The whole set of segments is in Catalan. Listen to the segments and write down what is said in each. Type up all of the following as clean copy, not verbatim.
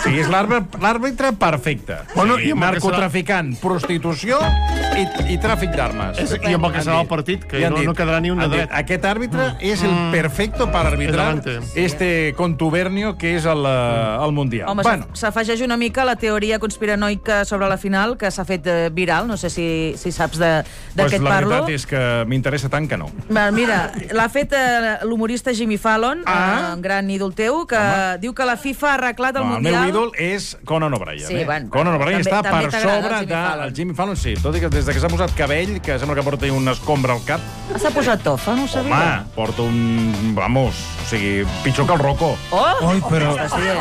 sigui, és l'àrbitre perfecte. Sí, narcotraficant, prostitució i tràfic d'armes. I amb el que serà el partit, que no quedarà ni un de dret. Aquest àrbitre és el perfecto para arbitrar este contubernio que és el Mundial. Home, s'afegeix una mica la teoria conspiranoica sobre la final, que s'ha fet viral. No sé si saps de què et parlo. La veritat és que m'interessa tant que no. Mira, l'ha fet l'humorista Jimmy Fallon, un gran ídol teu, que diu que la FIFA ha arreglat el Mundial. El meu ídol és Conan O'Brien. Sí, bueno, Conan O'Brien està per sobre del Jimmy Fallon, sí. Tot i que des que s'ha posat cabell, que sembla que porta una escombra al cap. S'ha posat tofa, no ho sabia. Home, porta un... Vamos, o sigui, pitjor que el Rocco. Ai, però...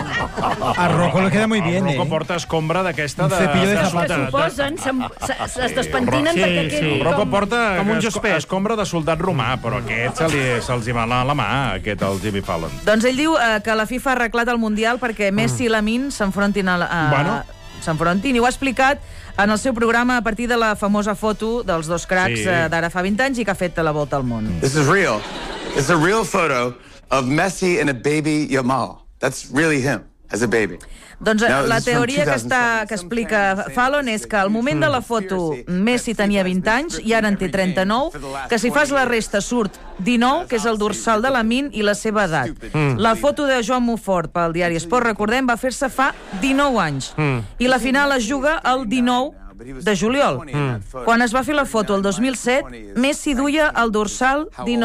A Rocco le queda muy bien, El Rocco porta escombra d'aquesta de... Un cepillo de Que zapatos. suposen, es despentinen perquè quedi El Rocco porta un escombra de soldat romà, però aquest se'ls hi va la mà, aquest, el Jimmy Fallon. Doncs ell diu que la FIFA ha arreglat el Mundial perquè Messi i Lamine s'enfrontin s'enfrontin, i ho ha explicat en el seu programa a partir de la famosa foto dels dos cracs d'ara fa 20 anys i que ha fet la volta al món. This is real. It's a real photo of Messi and a baby Yamal. That's really him as a baby. Doncs la teoria que explica Fallon és que al moment de la foto Messi tenia 20 anys i ara en té 39, que si fas la resta surt 19, que és el dorsal de Lamine i la seva edat. La foto de Joan Mufort pel diari Esport, recordem, va fer-se fa 19 anys. I la final es juga el 19 de juliol. Quan es va fer la foto el 2007, Messi duia el dorsal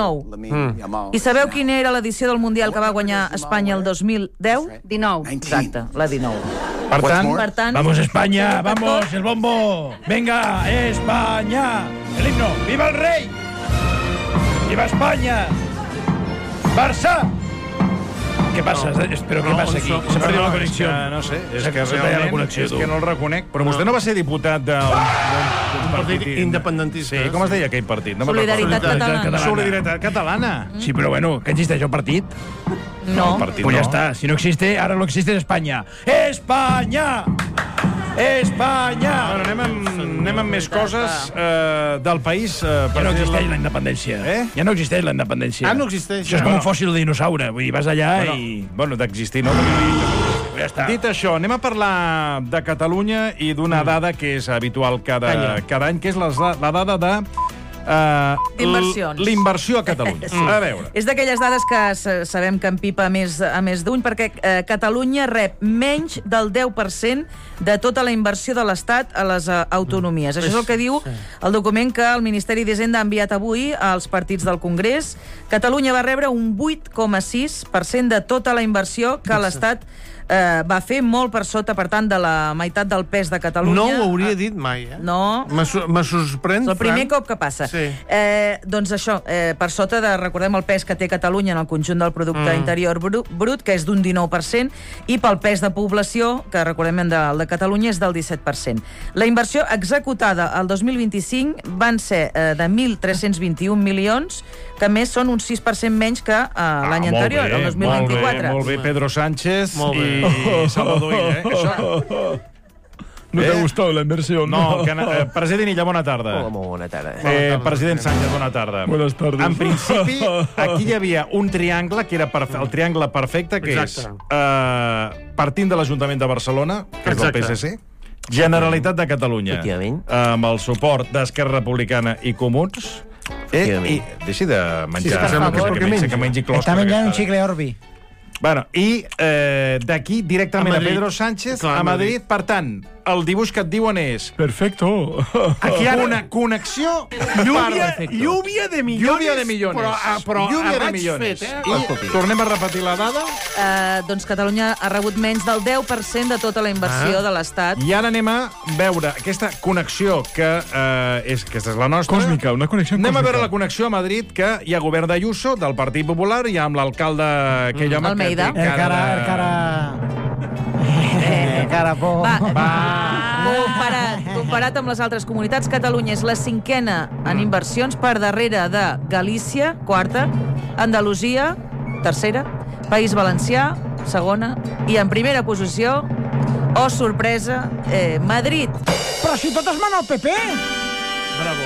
19. I sabeu quina era l'edició del Mundial que va guanyar Espanya el 2010? 19. Exacte, la 19. Per tant... Vamos España, vamos, el bombo. Venga, España. El himno, viva el rey. Viva España. Barça. Què passa? Però què passa aquí? S'ha perdut la connexió. No sé, és que realment és que no el reconec. Però vostè no va ser diputat d'un partit independentista. Sí, com es deia aquell partit? Solidaritat Catalana. Solidaritat Catalana. Sí, però bueno, que existeix el partit? No. Pues ya está, si no existe, ahora lo que existe es España. ¡España! Espanya! Bueno, anem amb més coses del país. Ja no existeix la independència. Ja no existeix la independència. Ah, no existeix. Això és com un fòssil de dinosaure. Vull dir, vas allà i... Bueno, d'existir, no? Ja està. Dit això, anem a parlar de Catalunya i d'una dada que és habitual cada any, que és la dada de... Inversions. L'inversió a Catalunya. A veure. És d'aquelles dades que sabem que empipa a més d'un, perquè Catalunya rep menys del 10% de tota la inversió de l'Estat a les autonomies. Això és el que diu el document que el Ministeri d'Hisenda ha enviat avui als partits del Congrés. Catalunya va rebre un 8,6% de tota la inversió que l'Estat va fer, molt per sota, per tant, de la meitat del pes de Catalunya. No ho hauria dit mai, No. Me sorprèn, És el primer cop que passa. Sí. Doncs això, per sota de, recordem, el pes que té Catalunya en el conjunt del producte interior brut, que és d'un 19%, i pel pes de població, que recordem el de Catalunya, és del 17%. La inversió executada al 2025 van ser de 1.321 milions, que més són un 6% menys que l'any anterior, el 2024. Molt bé, Pedro Sánchez i Salvador Illa, Això... ¿No te ha gustado la inversión? No, president Illa, bona tarda. Hola, molt bona tarda. President Sánchez, bona tarda. Buenas tardes. En principi, aquí hi havia un triangle, que era el triangle perfecte, que és partint de l'Ajuntament de Barcelona, que és del PSC, Generalitat de Catalunya, amb el suport d'Esquerra Republicana i Comuns, i deixi de menjar, que mengi closques. Està menjant un xicle Orbi. Bueno, i d'aquí directament a Pedro Sánchez a Madrid. Per tant, el dibuix que et diuen és... Perfecto. Aquí hi ha una connexió... Lluvia de millones. Lluvia de millones. Però lluvia de raig millones. fet, I tornem a repetir la dada. Doncs Catalunya ha rebut menys del 10% de tota la inversió de l'Estat. I ara anem a veure aquesta connexió que aquesta és la nostra. Còsmica, una connexió còsmica. Anem a veure la connexió a Madrid, que hi ha govern d'Ayuso, del Partit Popular, i amb l'alcalde aquell home Almeida. que té cara por. Comparat amb les altres comunitats, Catalunya és la 5a en inversions, per darrere de Galícia, 4, Andalusia, 3, País Valencià, 2, i en primera posició, oh sorpresa, Madrid. Però si tot es mana al PP! Bravo.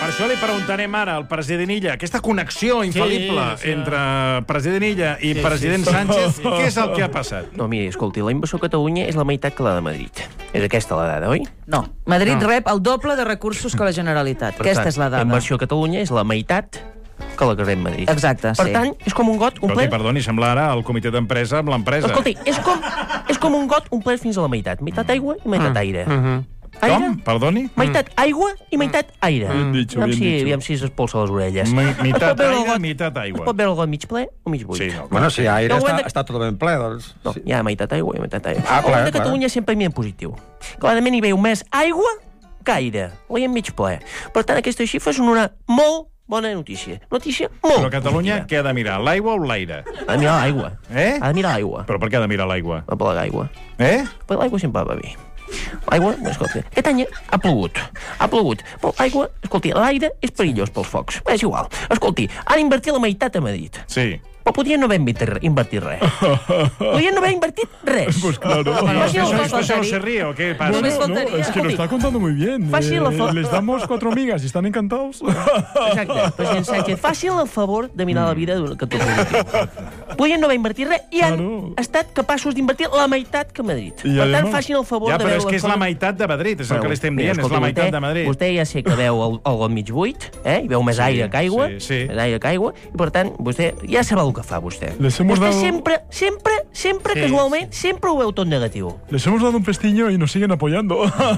Per això li preguntarem ara al president Illa, aquesta connexió infal·lible entre president Illa i president Sánchez, què és el que ha passat? No, miri, escolti, la inversió a Catalunya és la meitat que la de Madrid. És aquesta la dada, oi? No, Madrid rep el doble de recursos que la Generalitat. Aquesta és la dada. La inversió a Catalunya és la meitat que la que rep Madrid. Exacte, sí. Per tant, és com un got, un ple... Perdoni, sembla ara el comitè d'empresa amb l'empresa. Escolti, és com un got, un ple fins a la meitat. Meitat aigua i meitat aire. Com? Perdoni? Meitat aigua i meitat aire. Aviam si s'espolsa les orelles. Meitat aire, meitat aigua. Es pot veure el got mig ple o mig buit. Sí, no. Bueno, si aire està totalment ple, doncs... No, hi ha meitat aigua i meitat aire. Ah, clar, el de Catalunya sempre hi ha positiu. Clarament hi veu més aigua que aire. Ho veiem mig ple. Per tant, aquesta xifra és una molt bona notícia. Notícia molt Però Catalunya què ha de mirar, l'aigua o l'aire? Ha de mirar l'aigua. Ha de mirar l'aigua. Però per què ha de mirar l'aigua? Va per l'aigua. Per l'aigua sempre va bé. L'aigua, escolta, aquest any ha plogut. Però l'aigua, escolti, l'aire és perillós pels focs. És igual. Escolti, han invertit la meitat a Madrid. Sí. Però podrien no haver invertit res. Podrien no haver invertit res. Pues claro. ¿Eso no se ríe o qué pasa? No, es que lo está contando muy bien. Les damos 4 migas y están encantados. Exacte. President Sánchez, facin el favor de mirar la vida d'un cantó positiu. Podien no haver invertit res i han estat capaços d'invertir la meitat que Madrid. Per tant, facin el favor de veure... Ja, però és que és la meitat de Madrid, és el que li estem dient, és la meitat de Madrid. Vostè ja sé que veu el got mig buit, hi veu més aire que aigua, i per tant, vostè ja sap el que fa, vostè. Vostè sempre, casualment, sempre ho veu tot negatiu. Les hemos dado un pestiño y nos siguen apoyando.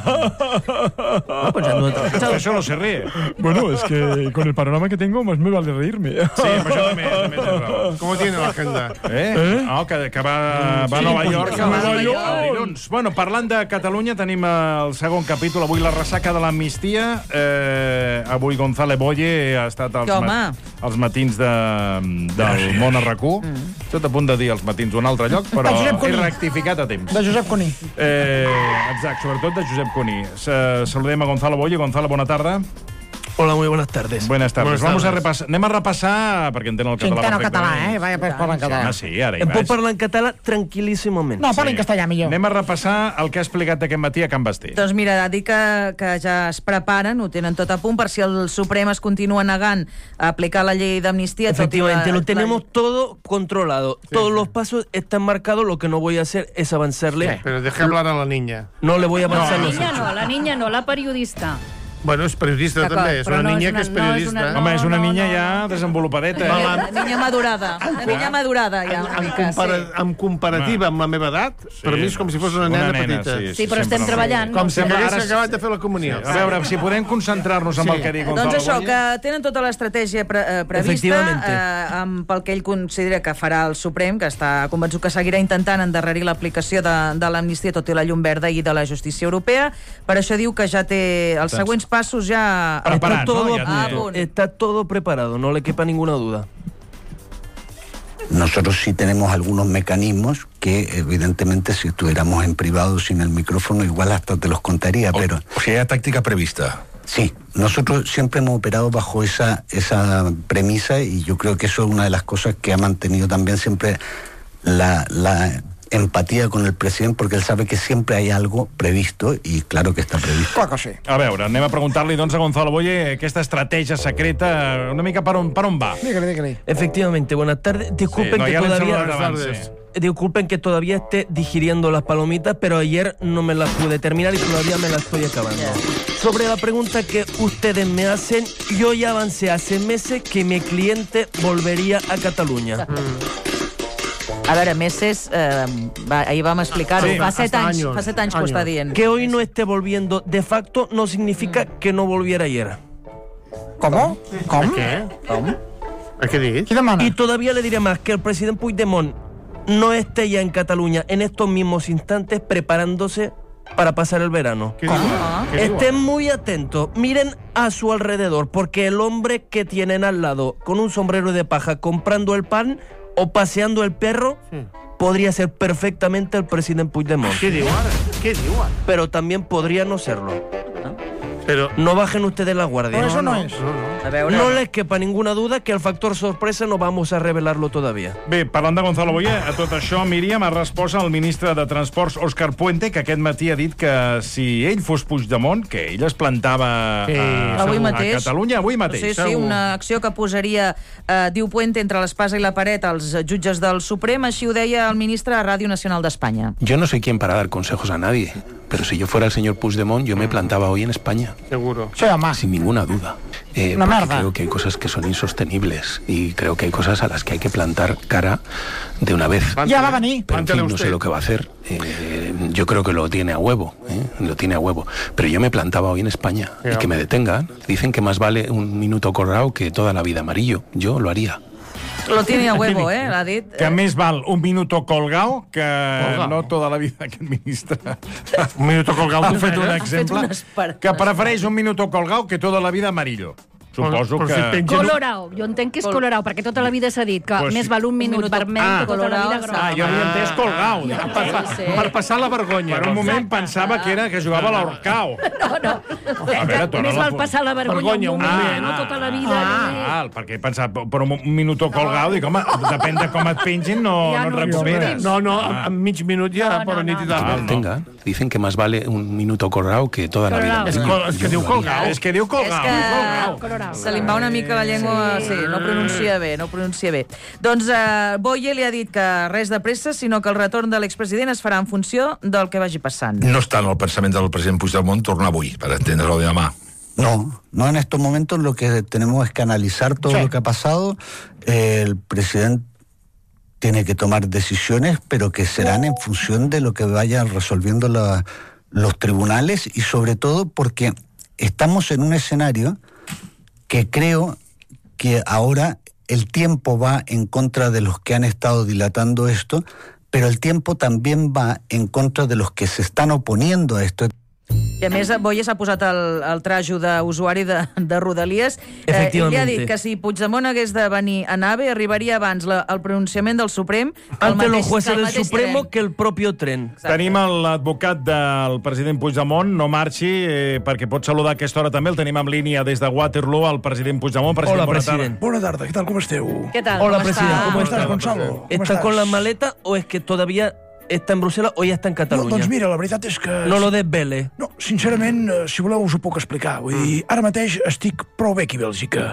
Eso no se ríe. Bueno, es que con el panorama que tengo, más me vale reírme. Sí, però això també té raó. Com tiene l'agenda? Que va a Nova York. Dilluns. Bueno, parlant de Catalunya, tenim el segon capítol. Avui la ressaca de l'amnistia. Avui González Boye ha estat als matins del món a RAC1. Tot a punt de dir els matins d'un altre lloc, però he rectificat a temps. De Josep Cuní. Exacte, sobretot de Josep Cuní. Saludem a Gonzalo Boye. Gonzalo, bona tarda. Hola, muy buenas tardes. Buenas tardes. Anem a repassar, perquè entén el català perfectament. català, Vaya, pues parla en català. Sí, ara hi Em vaig. puc parlar en català tranquil·líssimament. No, parla en castellà, millor. Anem a repassar el que ha explicat aquest matí a Can Basté. Doncs mira, dir que ja es preparen, ho tenen tot a punt, per si el Suprem es continua negant a aplicar la llei d'amnistia. Efectivamente, lo tenemos todo controlado. Todos los pasos están marcados, lo que no voy a hacer es avanzarle. Pero deje hablar a la niña. No le voy a avanzar los hechos. La niña no, la periodista. Bueno, és periodista també, és una niña que és periodista. Home, és una niña ja desenvolupadeta. Niña madurada. Una niña madurada, ja, una mica. En comparativa amb la meva edat, per mi és com si fos una nena petita. Sí, però estem treballant. Com si m'hagués acabat de fer la comunió. A veure, si podem concentrar-nos en el que diu Gonzalo Doncs això, Boye. que tenen tota l'estratègia prevista pel que ell considera que farà el Suprem, que està convençut que seguirà intentant endarrerir l'aplicació de l'amnistia, tot i la llum verda i de la justícia europea. Per això diu que ja té els següents passos ja preparats, Está todo preparado, no le quepa ninguna duda. Nosotros sí tenemos algunos mecanismos que, evidentemente, si estuviéramos en privado sin el micrófono, igual hasta te los contaría, pero... O sea, hay táctica prevista. Sí, nosotros siempre hemos operado bajo esa premisa y yo creo que eso es una de las cosas que ha mantenido también siempre la empatía con el president, perquè ell sabe que sempre hi ha algo previsto i claro que està previsto. Clar que sí. A veure, anem a preguntar-li doncs a Gonzalo Boye aquesta estratègia secreta, una mica per on va. Dígale. Efectivamente, buenas tardes. Disculpen Disculpen que todavía esté digiriendo las palomitas, pero ayer no me las pude terminar y todavía me las estoy acabando. Sobre la pregunta que ustedes me hacen, yo ya avancé hace meses que mi cliente volvería a Cataluña. A veure, meses, ahir vam explicar-ho. Sí, fa 7 anys que ho està dient. Que hoy no esté volviendo de facto no significa que no volviera ayer. ¿Cómo? ¿Qué? ¿Qué dices? Y todavía le diré más, que el presidente Puigdemont no esté ya en Cataluña en estos mismos instantes preparándose para pasar el verano. Estén muy atentos, miren a su alrededor, porque el hombre que tienen al lado con un sombrero de paja comprando el pan o paseando el perro podría ser perfectamente el presidente Puigdemont. ¿Qué diu ara? Pero también podría no serlo. Pero no bajen ustedes la guardia. No, eso no es. No les quepa ninguna duda que el factor sorpresa no vamos a revelarlo todavía. Bé, parlant de Gonzalo Boye, a tot això, Míriam ha respost al ministre de Transports, Òscar Puente, que aquest matí ha dit que si ell fos Puigdemont, que ell es plantava a Catalunya avui mateix. Sí, una acció que posaria, diu Puente, entre l'espasa i la paret als jutges del Suprem. Així ho deia el ministre a Ràdio Nacional d'Espanya. Yo no soy quien para dar consejos a nadie, pero si yo fuera el señor Puigdemont, yo me plantaba hoy en España. Seguro. Sí, home. Sin ninguna duda. Porque creo que hay cosas que son insostenibles y creo que hay cosas a las que hay que plantar cara de una vez. Ya va a venir. Pero en fin, no sé lo que va a hacer. Yo creo que lo tiene a huevo, lo tiene a huevo. Pero yo me plantaba hoy en España y que me detengan. Dicen que más vale un minuto colgado que toda la vida amarillo. Yo lo haría. Lo tiene a huevo, l'ha dit. Que més val un minuto colgao que no tota la vida aquest ministre. Un minuto colgao. Ha fet un exemple que prefereix un minuto colgao que tota la vida amarillo. Suposo que... Colorao. Jo entenc que és colorao, perquè tota la vida s'ha dit que més val un minut vermell que tota la vida groc. Jo havia entès colgao. Per passar la vergonya. Per un moment pensava que era que jugava a l'Orcao. No. Més val passar la vergonya un moment, no tota la vida. Perquè he pensat, per un minuto colgao, dic, home, depèn de com et pengin, no et recuperes. No, en mig minut ja, però ni Tenga, dicen que más vale un minuto colgado que toda la vida. És que diu colgao. És que diu colgao. Se li va una mica la llengua... Sí, no pronuncia bé. Doncs Boye li ha dit que res de pressa, sinó que el retorn de l'expresident es farà en funció del que vagi passant. No està en el pensament del president Puigdemont tornar avui, per entendre-lo de demà. No, en estos momentos lo que tenemos es que analizar todo lo que ha pasado. El presidente tiene que tomar decisiones, pero que serán en función de lo que vayan resolviendo los tribunales y sobre todo porque estamos en un escenario que creo que ahora el tiempo va en contra de los que han estado dilatando esto, pero el tiempo también va en contra de los que se están oponiendo a esto. I a més, Boye s'ha posat el trajo d'usuari de Rodalies. Efectivament. Ell ha dit que si Puigdemont hagués de venir a nave, arribaria abans el pronunciament del Suprem. Ante los jueces del Supremo que el propio tren. Tenim l'advocat del president Puigdemont, no marxi, perquè pot saludar a aquesta hora també. El tenim en línia des de Waterloo, el president Puigdemont. Hola, president. Buena tarde, ¿qué tal? ¿Cómo esteu? ¿Qué tal? Hola, president. ¿Cómo estás, Gonzalo? ¿Está con la maleta o es que todavía està en Brussel·les o ja està en Catalunya? No, doncs mira, la veritat és que... No lo desvele. No, sincerament, si voleu us ho puc explicar. Vull dir, ara mateix estic prou bé aquí a Bèlgica.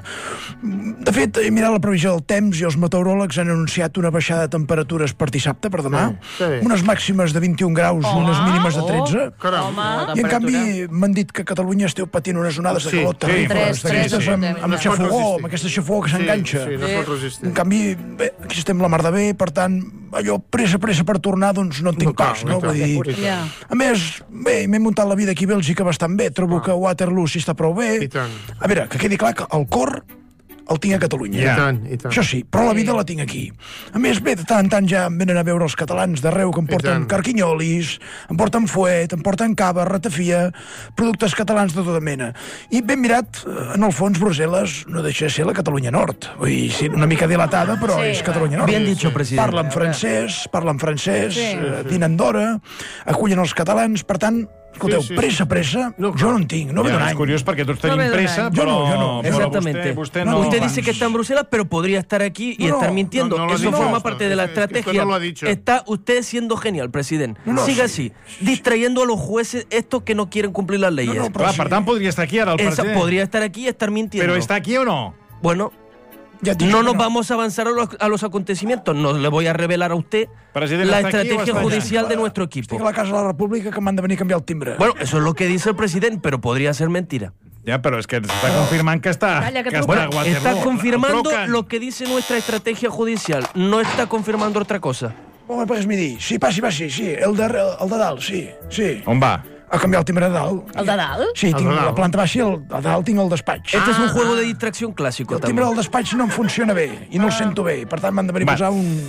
De fet, he mirat la previsió del temps i els meteoròlegs han anunciat una baixada de temperatures per dissabte, per demà. Unes màximes de 21 graus i unes mínimes de 13. I en canvi m'han dit que a Catalunya esteu patint unes onades de calor terribles, d'aquestes amb xafogó, amb aquesta xafogó que s'enganxa. En canvi, aquí estem la mar de bé, per tant, allò pressa per tornar, doncs no en tinc pas, no? Vull dir... A més, bé, m'he muntat la vida aquí a Bèlgica bastant bé, trobo que Waterloo s'hi està prou bé. A veure, que quedi clar que el cor el tinc a Catalunya. I tant. Això sí, però la vida la tinc aquí. A més, bé, de tant en tant ja em venen a veure els catalans d'arreu que em porten carquinyolis, em porten fuet, em porten cava, ratafia, productes catalans de tota mena. I ben mirat, en el fons, Brussel·les no deixa de ser la Catalunya Nord. Vull dir, sí, una mica dilatada, però és Catalunya Nord. Bien dicho, president. Parlen francès, dinen d'hora, acullen els catalans, per tant, escolteu, pressa, jo no en tinc, no ve d'un any. És curiós perquè tots tenim pressa, però exactamente. Vostè no. Usted dice que está en Bruselas, pero podría estar aquí y estar mintiendo. Eso forma parte de la estrategia. Está usted siendo genial, presidente. Siga así, distrayendo a los jueces estos que no quieren cumplir las leyes. Per tant, podria estar aquí ara el president. Podría estar aquí y estar mintiendo. Però està aquí o no? Bueno... No nos vamos a avanzar a los acontecimientos. No le voy a revelar a usted la estrategia judicial de nuestro equipo. Estic a la Casa de la República que m'han de venir a canviar el timbre. Bueno, eso es lo que dice el presidente, pero podría ser mentira. Ja, però és que està confirmant que està... Está confirmando lo que dice nuestra estrategia judicial. No está confirmando otra cosa. On podes dir? Sí, passi, sí. El de dalt, sí. On va? A canviar el timbre de dalt. El de dalt? Sí, tinc la planta baixa i el de dalt tinc el despatx. Este es un juego de distracción clásico. El timbre del despatx no em funciona bé i no el sento bé. Per tant, m'han de venir a posar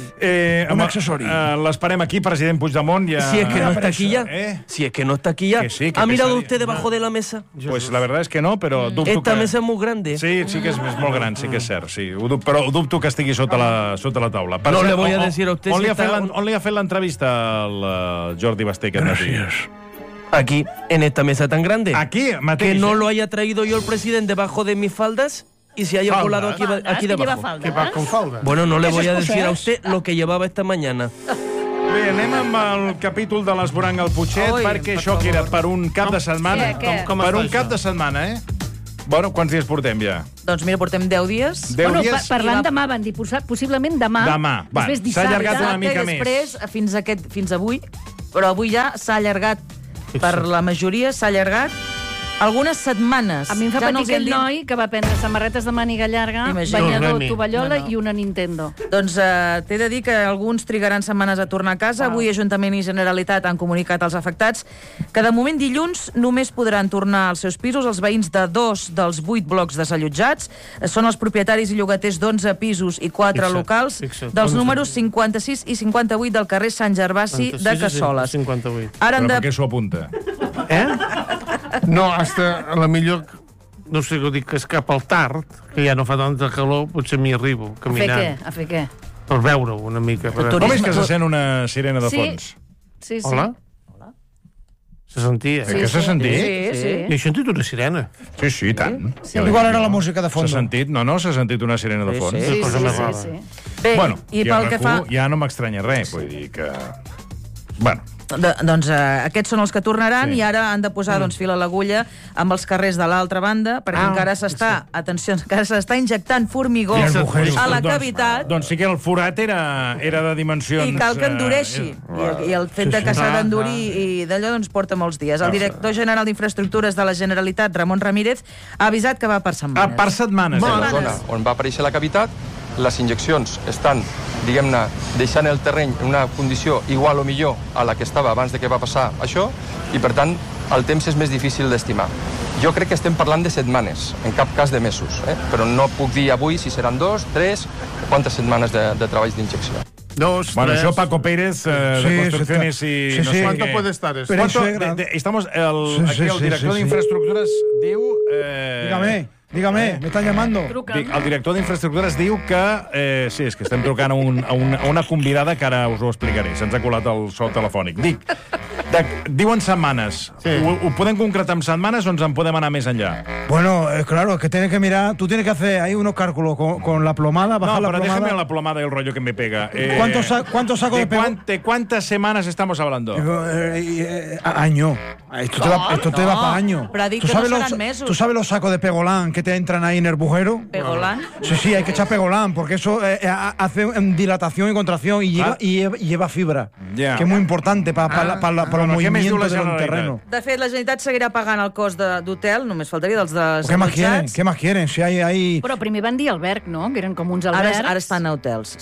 un accessori. L'esperem aquí, president Puigdemont. Si es que no está aquí ya. Si es que no está aquí ya. ¿Ha mirado usted debajo de la mesa? Pues la verdad es que no, però dubto que... Esta mesa es muy grande. Sí que és molt gran, sí que és cert. Però dubto que estigui sota la taula. No le voy a decir a usted on li ha fet l'entrevista al Jordi Basté aquest matí? Aquí, en esta mesa tan grande. Aquí, mateix. Que no lo haya traído yo el presidente debajo de mis faldas y se haya colado aquí debajo. ¿Qué va con falda? Bueno, no le voy a decir a usted lo que llevaba esta mañana. Bé, anem amb el capítol de l'Esborang al Putxet, perquè això que era per un cap de setmana. Per un cap de setmana, Bueno, quants dies portem ja? Doncs mira, portem 10 dies. Bueno, parlant demà, van dir, possiblement demà. Demà, va, s'ha allargat una mica més. Després, fins avui, però avui ja s'ha allargat, per la majoria s'ha allargat algunes setmanes. A mi em fa patir aquell noi que va prendre samarretes de màniga llarga, banyador, tovallola i una Nintendo. Doncs t'he de dir que alguns trigaran setmanes a tornar a casa. Avui Ajuntament i Generalitat han comunicat als afectats que de moment dilluns només podran tornar als seus pisos els veïns de 2 dels 8 blocs desallotjats. Són els propietaris i llogaters d'11 pisos i 4 locals dels números 56 i 58 del carrer Sant Gervasi de Cassoles. Però per què s'ho apunta? No, a la millor... No sé què dic, que és cap al tard, que ja no fa tanta calor, potser m'hi arribo, caminant. A fer què? Per veure-ho una mica. Com és que se sent una sirena de fons? Sí. Hola? Se sentia. Que s'ha sentit? Sí. He sentit una sirena. Sí, tant. Igual era la música de fons. S'ha sentit? No, s'ha sentit una sirena de fons. Sí. Bé, bueno, i pel que fa... Ja no m'estranya res, vull dir que... Bueno... Doncs aquests són els que tornaran i ara han de posar fil a l'agulla amb els carrers de l'altra banda, perquè encara s'està injectant formigó a la cavitat. Doncs sí que el forat era de dimensions... I cal que endureixi. I el fet que s'ha d'endurir i d'allò porta molts dies. El director general d'Infraestructures de la Generalitat, Ramon Ramírez, ha avisat que va per setmanes. Per setmanes. A la zona on va aparèixer la cavitat, les injeccions estan, diguem-ne, deixant el terreny en una condició igual o millor a la que estava abans de que va passar això, i per tant el temps és més difícil d'estimar. Jo crec que estem parlant de setmanes, en cap cas de mesos, però no puc dir avui si seran 2, 3, quantes setmanes de treballs d'injecció. Bueno, això Paco Pérez, de Construcciones y no sé qué. ¿Cuánto puede estar eso? Estamos, aquí el director d'infraestructures diu... Dígame, me están llamando. El director d'Infraestructures diu que... sí, és que estem trucant a una convidada que ara us ho explicaré. Se'ns ha colat el so telefònic. Diuen setmanes. Ho podem concretar en setmanes o ens en podem anar més enllà? Bueno, claro, es que tienes que mirar, tú tienes que hacer ahí unos cálculos con la plomada, bajar la plomada. No, pero déjame la plomada y el rollo que me pega. ¿Cuántos sacos de pego? ¿De cuántas semanas estamos hablando? Año. Esto te va para año. Pero dic que no seran mesos. ¿Tú sabes los sacos de pegolán que te entran ahí en el bujero? ¿Pegolán? Sí, hay que echar pegolán, porque eso hace dilatación y contracción y lleva fibra, que es muy importante para los movimientos del terreno. De fet, la Generalitat seguirà pagant el cost d'hotel, només faltaria dels desallotjats. ¿Qué más quieren? Si hay... Però primer van dir alberg, no? Que eren com uns albergs. Ara estan a hotels.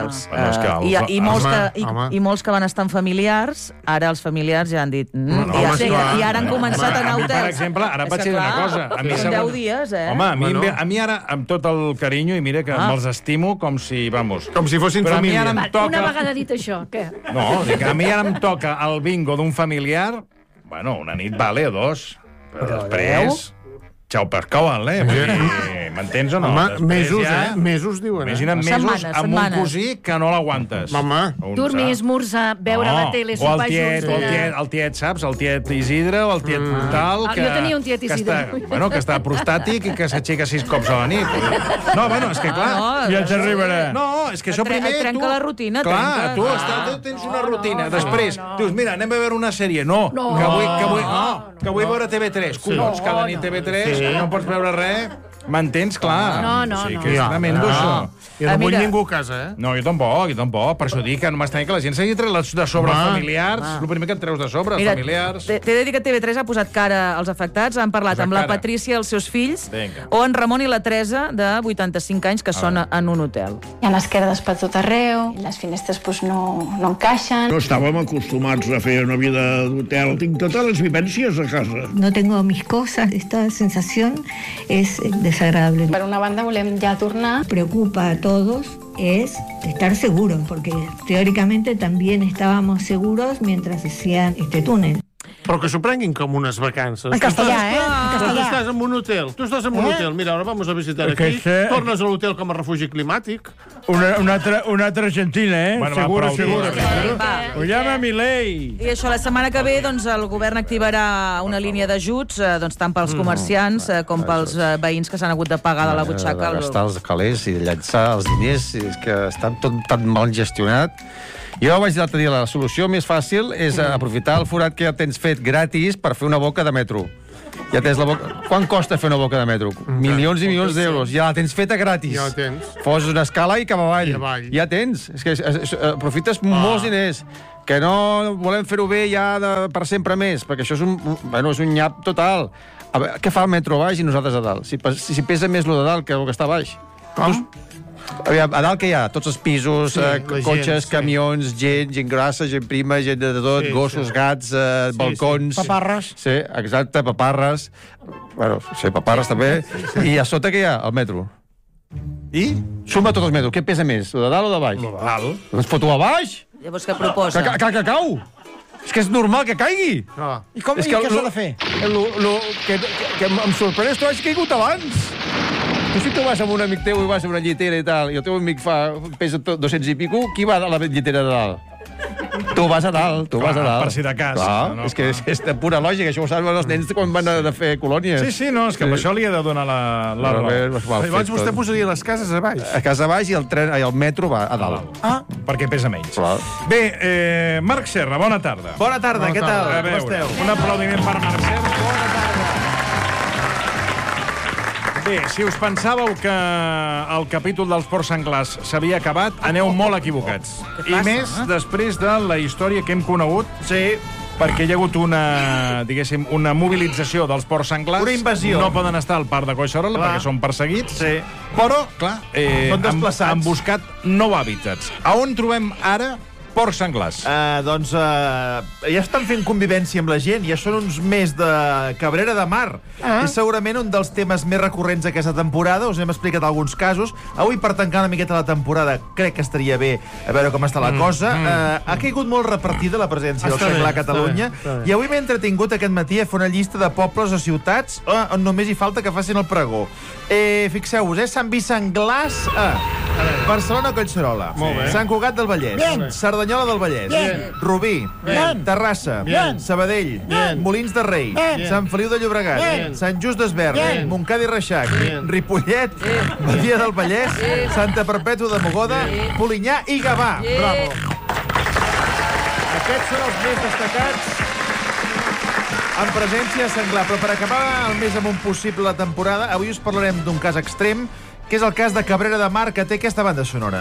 I molts que van estar en familiars, ara els familiars ja han dit... I ara han començat a anar a hotels. Per exemple, ara vaig dir una cosa. Són 10 dies, Home, a mi ara, amb tot el carinyo, i mira que me'ls estimo com si, vamos... Com si fossin família. Una vegada dit això, què? No, dic, a mi ara em toca el bingo d'un familiar, bueno, una nit vale o 2, però després... Xau per caual, m'entens o no? Mesos diuen. Imagina't mesos amb un cosí que no l'aguantes. Dormir, esmorzar, veure la tele, sopar junts... O el tiet, saps? El tiet Isidre o el tiet tal... Jo tenia un tiet Isidre. Bueno, que està prostàtic i que s'aixeca 6 cops a la nit. No, bueno, és que clar... Ja t'arribarà. No, és que això primer... Et trenca la rutina. Clar, tu tens una rutina. Després, dius, mira, anem a veure una sèrie. No, que vull veure TV3. Collons, cada nit TV3... No pots veure res, m'entens? Clar. No. Sí, que és tremendo, això. Jo no vull ningú a casa, No, jo tampoc. Per això dic que no m'estranya que la gent s'hagi tret de sobre els familiars. El primer que et treus de sobre, els familiars. T'he de dir que TV3 ha posat cara als afectats. Han parlat amb la Patrícia i els seus fills, o en Ramon i la Teresa, de 85 anys, que són en un hotel. Hi ha esquerdes per tot arreu, les finestres no encaixen. No estàvem acostumats a fer una vida d'hotel. Tinc totes les vivències a casa. No tengo mis cosas. Esta sensación es desagradable. Per una banda volem ja tornar. Preocupa a todos es estar seguros, porque teóricamente también estábamos seguros mientras hacían este túnel. Però que s'ho prenguin com unes vacances. En castellà, en castellà. Tu estàs en un hotel. Mira, ara vamos a visitar aquí. Tornes a l'hotel com a refugi climàtic. Una altra Argentina, Bueno, Seguro. Ho llama Milei. I això, la setmana que ve, doncs, el govern activarà una línia d'ajuts, doncs, tant pels comerciants com pels veïns que s'han hagut de pagar de la butxaca. De gastar els calés i de llançar els diners, és que està tot tan mal gestionat. Jo vaig dir l'altre dia, la solució més fàcil és aprofitar el forat que ja tens fet gratis per fer una boca de metro. Ja tens la boca... Quan costa fer una boca de metro? Milions i milions d'euros. Ja la tens feta gratis. Ja la tens. Poses una escala i cap avall. Ja tens. És que aprofites molts diners. Que no volem fer-ho bé ja per sempre més, perquè això és un nyap total. A veure, què fa el metro a baix i nosaltres a dalt? Si pesa més lo de dalt que el que està a baix. Com? A dalt què hi ha? Tots els pisos, cotxes, camions, gent grassa, gent prima, gent de tot, gossos, gats, balcons... Paparres. Sí, exacte, paparres. Bueno, sí, paparres també. I a sota què hi ha? El metro. I? Suma tot el metro. Què pesa més? El de dalt o de baix? El de dalt. Doncs foto a baix. Llavors què proposa? Que cau. És que és normal que caigui. I què s'ha de fer? Que em sorprès, tu has caigut abans. Tu si tu vas amb un amic teu i vas a una llitera i tal, i el teu amic pesa 200 i pico, qui va a la llitera de dalt? Tu vas a dalt, Per si de cas. És que és de pura lògica, això ho saben els nens quan van a fer colònies. Sí, no, és que amb això li he de donar la raó. Llavors vostè posaria les cases a baix. A casa a baix i el metro va a dalt. Perquè pesa menys. Bé, Marc Serra, bona tarda. Bona tarda, què tal? Com esteu? Un aplaudiment per Marc Serra. Bona tarda. Bé, si us pensàveu que el capítol dels porcs senglars s'havia acabat, aneu molt equivocats. I més després de la història que hem conegut, perquè hi ha hagut una mobilització dels porcs senglars. Una invasió. No poden estar al parc de Collserola perquè són perseguits. Però, clar, han buscat nou hàbitats. A on trobem ara porcs senglars? Doncs ja estan fent convivència amb la gent, ja són uns més de Cabrera de Mar. És segurament un dels temes més recurrents d'aquesta temporada, us hem explicat alguns casos. Avui, per tancar una miqueta la temporada, crec que estaria bé a veure com està la cosa. Ha caigut molt repartida la presència del senglar a Catalunya, i avui m'he entretingut aquest matí a fer una llista de pobles o ciutats on només hi falta que facin el pregó. Fixeu-vos, Sant Vicenglàs a Barcelona, Collserola, Sant Cugat del Vallès, Cerdanyola del Vallès, Rubí, Terrassa, Sabadell, Molins de Rei, Sant Feliu de Llobregat, Sant Just d'Esvern, Montcada i Reixac, Ripollet, Badia del Vallès, Santa Perpètua de Mogoda, Polinyà i Gavà. Bravo. Aquests són els més destacats en presència senglar. Però per acabar el mes amb un possible temporada, avui us parlarem d'un cas extrem, que és el cas de Cabrera de Mar, que té aquesta banda sonora.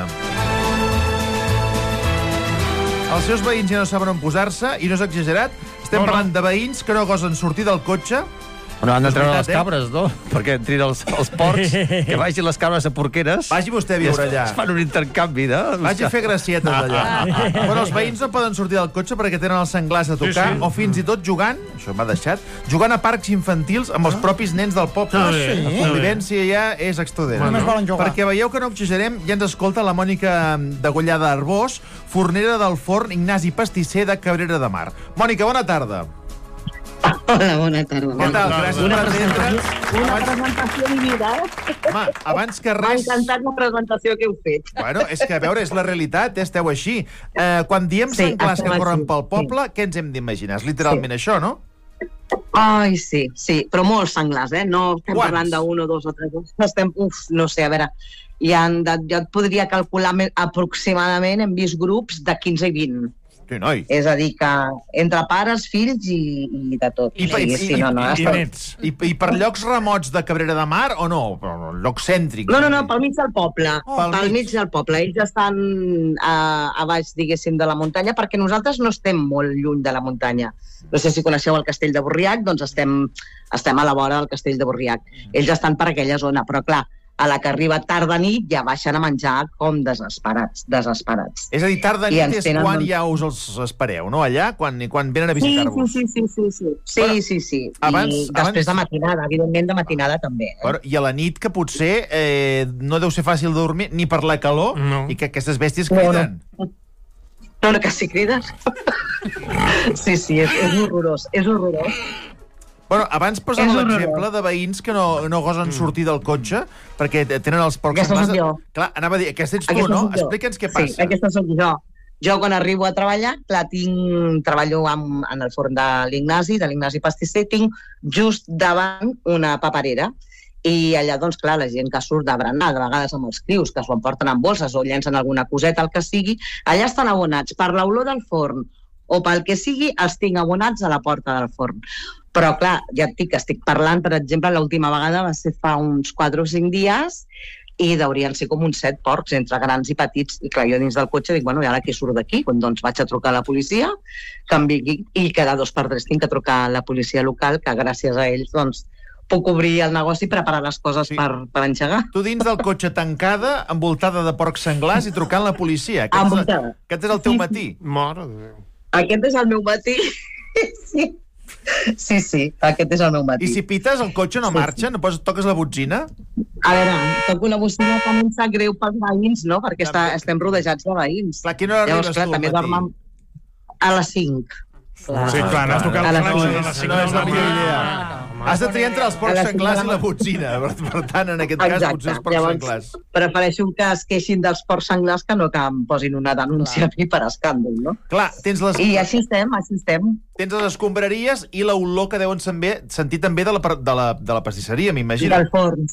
Els seus veïns ja no saben on posar-se, i no és exagerat. Estem parlant de veïns que no gosen sortir del cotxe. Bueno, han de treure les cabres, no? Perquè entrin els porcs, que vagin les cabres a porqueres. Vagi vostè a viure allà. Es fan un intercanvi, no? Vagi a fer gracietes allà. Bueno, els veïns no poden sortir del cotxe perquè tenen els senglars a tocar, o fins i tot jugant, això m'ha deixat, jugant a parcs infantils amb els propis nens del poble. La convivència ja és excloent. Perquè veieu que no exagerem, ja ens escolta la Mònica Degollada Arbós, fornera del forn Ignasi Pastisser de Cabrera de Mar. Mònica, bona tarda. Hola, bona tarda. Què tal? Gràcies per atendre'ns. Una presentació divina, Home, abans que res... M'ha encantat la presentació que heu fet. Bueno, és que, a veure, és la realitat, esteu així. Quan diem senglars que corren pel poble, què ens hem d'imaginar? És literalment això, no? Ai, sí, però molts senglars, No estem parlant d'un o dos o tres. Estem, no sé, a veure, jo et podria calcular aproximadament, hem vist grups de 15 i 20. Sí, noi. És a dir, que entre pares, fills i de tot. I per llocs remots de Cabrera de Mar o no? Llocs cèntrics? No, pel mig del poble. Pel mig del poble. Ells estan a baix, diguéssim, de la muntanya, perquè nosaltres no estem molt lluny de la muntanya. No sé si coneixeu el Castell de Borriac, doncs estem a la vora del Castell de Borriac. Ells estan per aquella zona, però clar, a la que arriba tarda-nit ja baixen a menjar com desesperats. És a dir, tarda-nit és quan ja us els espereu, no? Allà, quan venen a visitar-vos. Sí. I després de matinada, evidentment de matinada també. I a la nit, que potser no deu ser fàcil dormir ni per la calor i que aquestes bèsties criden. No, quasi crides. Sí, és horrorós, és horrorós. Bueno, abans posem l'exemple de veïns que no gosen sortir del cotxe perquè tenen els porcs senglars. Aquesta soc jo. Clar, anava a dir, aquesta ets tu, no? Explica'ns què passa. Sí, aquesta soc jo. Jo, quan arribo a treballar, clar, treballo en el forn de l'Ignasi Pastisser, tinc just davant una paperera. I allà, doncs, clar, la gent que surt de berenar, de vegades amb els crius, que s'ho emporten en bolses o llencen alguna coseta, el que sigui, allà estan abonats. Per l'olor del forn o pel que sigui, els tinc abonats a la porta del forn. Però, clar, ja et dic que estic parlant, per exemple, l'última vegada va ser fa uns 4 o 5 dies i deurien ser com uns 7 porcs, entre grans i petits. I clar, jo dins del cotxe dic, bueno, i ara qui surt d'aquí? Doncs vaig a trucar a la policia, que em vingui, i cada 2 per 3 tinc que trucar a la policia local, que gràcies a ells, doncs, puc obrir el negoci i preparar les coses per engegar. Tu dins del cotxe tancada, envoltada de porcs senglars i trucant la policia. Aquest és el teu matí. Mare de Déu. Aquest és el meu matí. Sí, aquest és el meu matí. I si pites, el cotxe no marxa? No toques la botzina? A veure, toco la botzina que em sap greu pels veïns, no? Perquè estem rodejats de veïns. Clar, a quina hora arribes tu al matí? A les 5. Sí, clar, anar a tocar el clanxo a les 5 no és la millor idea. Has de triar entre els porcs senglars i la botzina. Per tant, en aquest cas, potser els porcs senglars. Prefereixo que es queixin dels porcs senglars que no que em posin una denúncia a mi per escàndol, no? Clar, tens les... I així estem. Tens les escombraries i l'olor que deuen sentir també de la pastisseria, m'imagino. Del forn,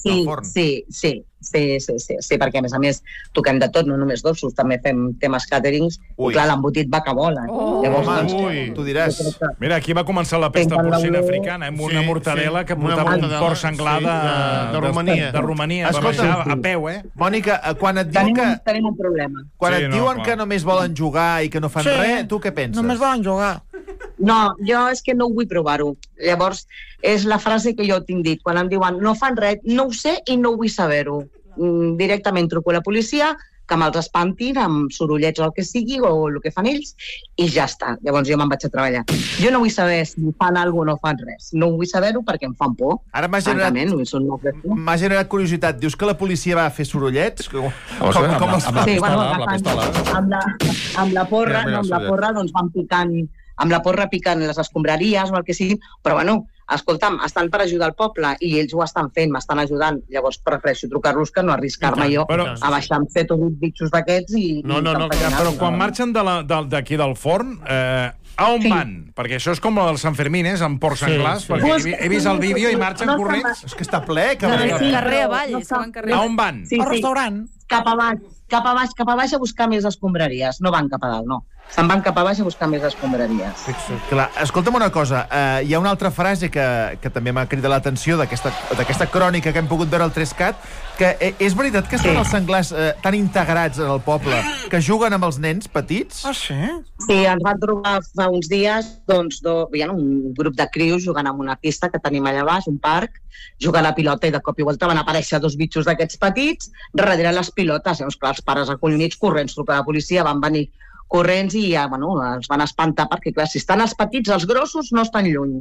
sí, perquè a més toquem de tot, no només dolços, també fem temes caterings, i clar, l'embotit va que vola. Tu diràs. Mira, aquí va començar la pesta porcina africana, amb una mortadela que portava un porc senglar de Romania. Escolta, a peu, Mònica, quan et diuen que... Tenim un problema. Quan et diuen que només volen jugar i que no fan res, tu què penses? Només volen jugar. No, jo és que no vull provar-ho. Llavors, és la frase que jo tinc dit. Quan em diuen no fan res, no ho sé i no vull saber-ho. Directament truco a la policia, que me'ls espantin amb sorollets o el que sigui, o el que fan ells, i ja està. Llavors jo me'n vaig a treballar. Jo no vull saber si fan alguna o no fan res. No vull saber-ho perquè em fan por. Ara m'ha generat curiositat. Dius que la policia va fer sorollets? Amb la pistola. Amb la porra, doncs van picant... Amb la porra piquen les escombraries o el que sigui, però bueno, escolta'm, estan per ajudar el poble i ells ho estan fent, m'estan ajudant. Llavors prefereixo trucar-los que no arriscar-me jo a baixar amb 7 o 8 bitxos d'aquests i... No, però quan marxen d'aquí del forn, a on van? Perquè això és com el Sant Fermines, amb porcs senglars, perquè he vist el vídeo i marxen corrents. És que està ple, carrer avall. A on van? Al restaurant. Cap a baix a buscar més escombraries. No van cap a dalt, no. Se'n van cap a baix a buscar més escombraries. Clar, escolta'm una cosa, hi ha una altra frase que també m'ha cridat l'atenció d'aquesta crònica que hem pogut veure al 3CAT, que és veritat que estan els senglars tan integrats en el poble que juguen amb els nens petits? Ah, sí? Sí, ens van trobar fa uns dies, doncs, hi ha un grup de crios jugant en una pista que tenim allà baix, un parc, jugant a pilota, i de cop i volta van aparèixer 2 bitxos d'aquests petits darrere les pilotes. Llavors, clar, els pares acollonits corrents, trucar a la policia, van venir corrents i ja, els van espantar perquè, clar, si estan els petits, els grossos no estan lluny.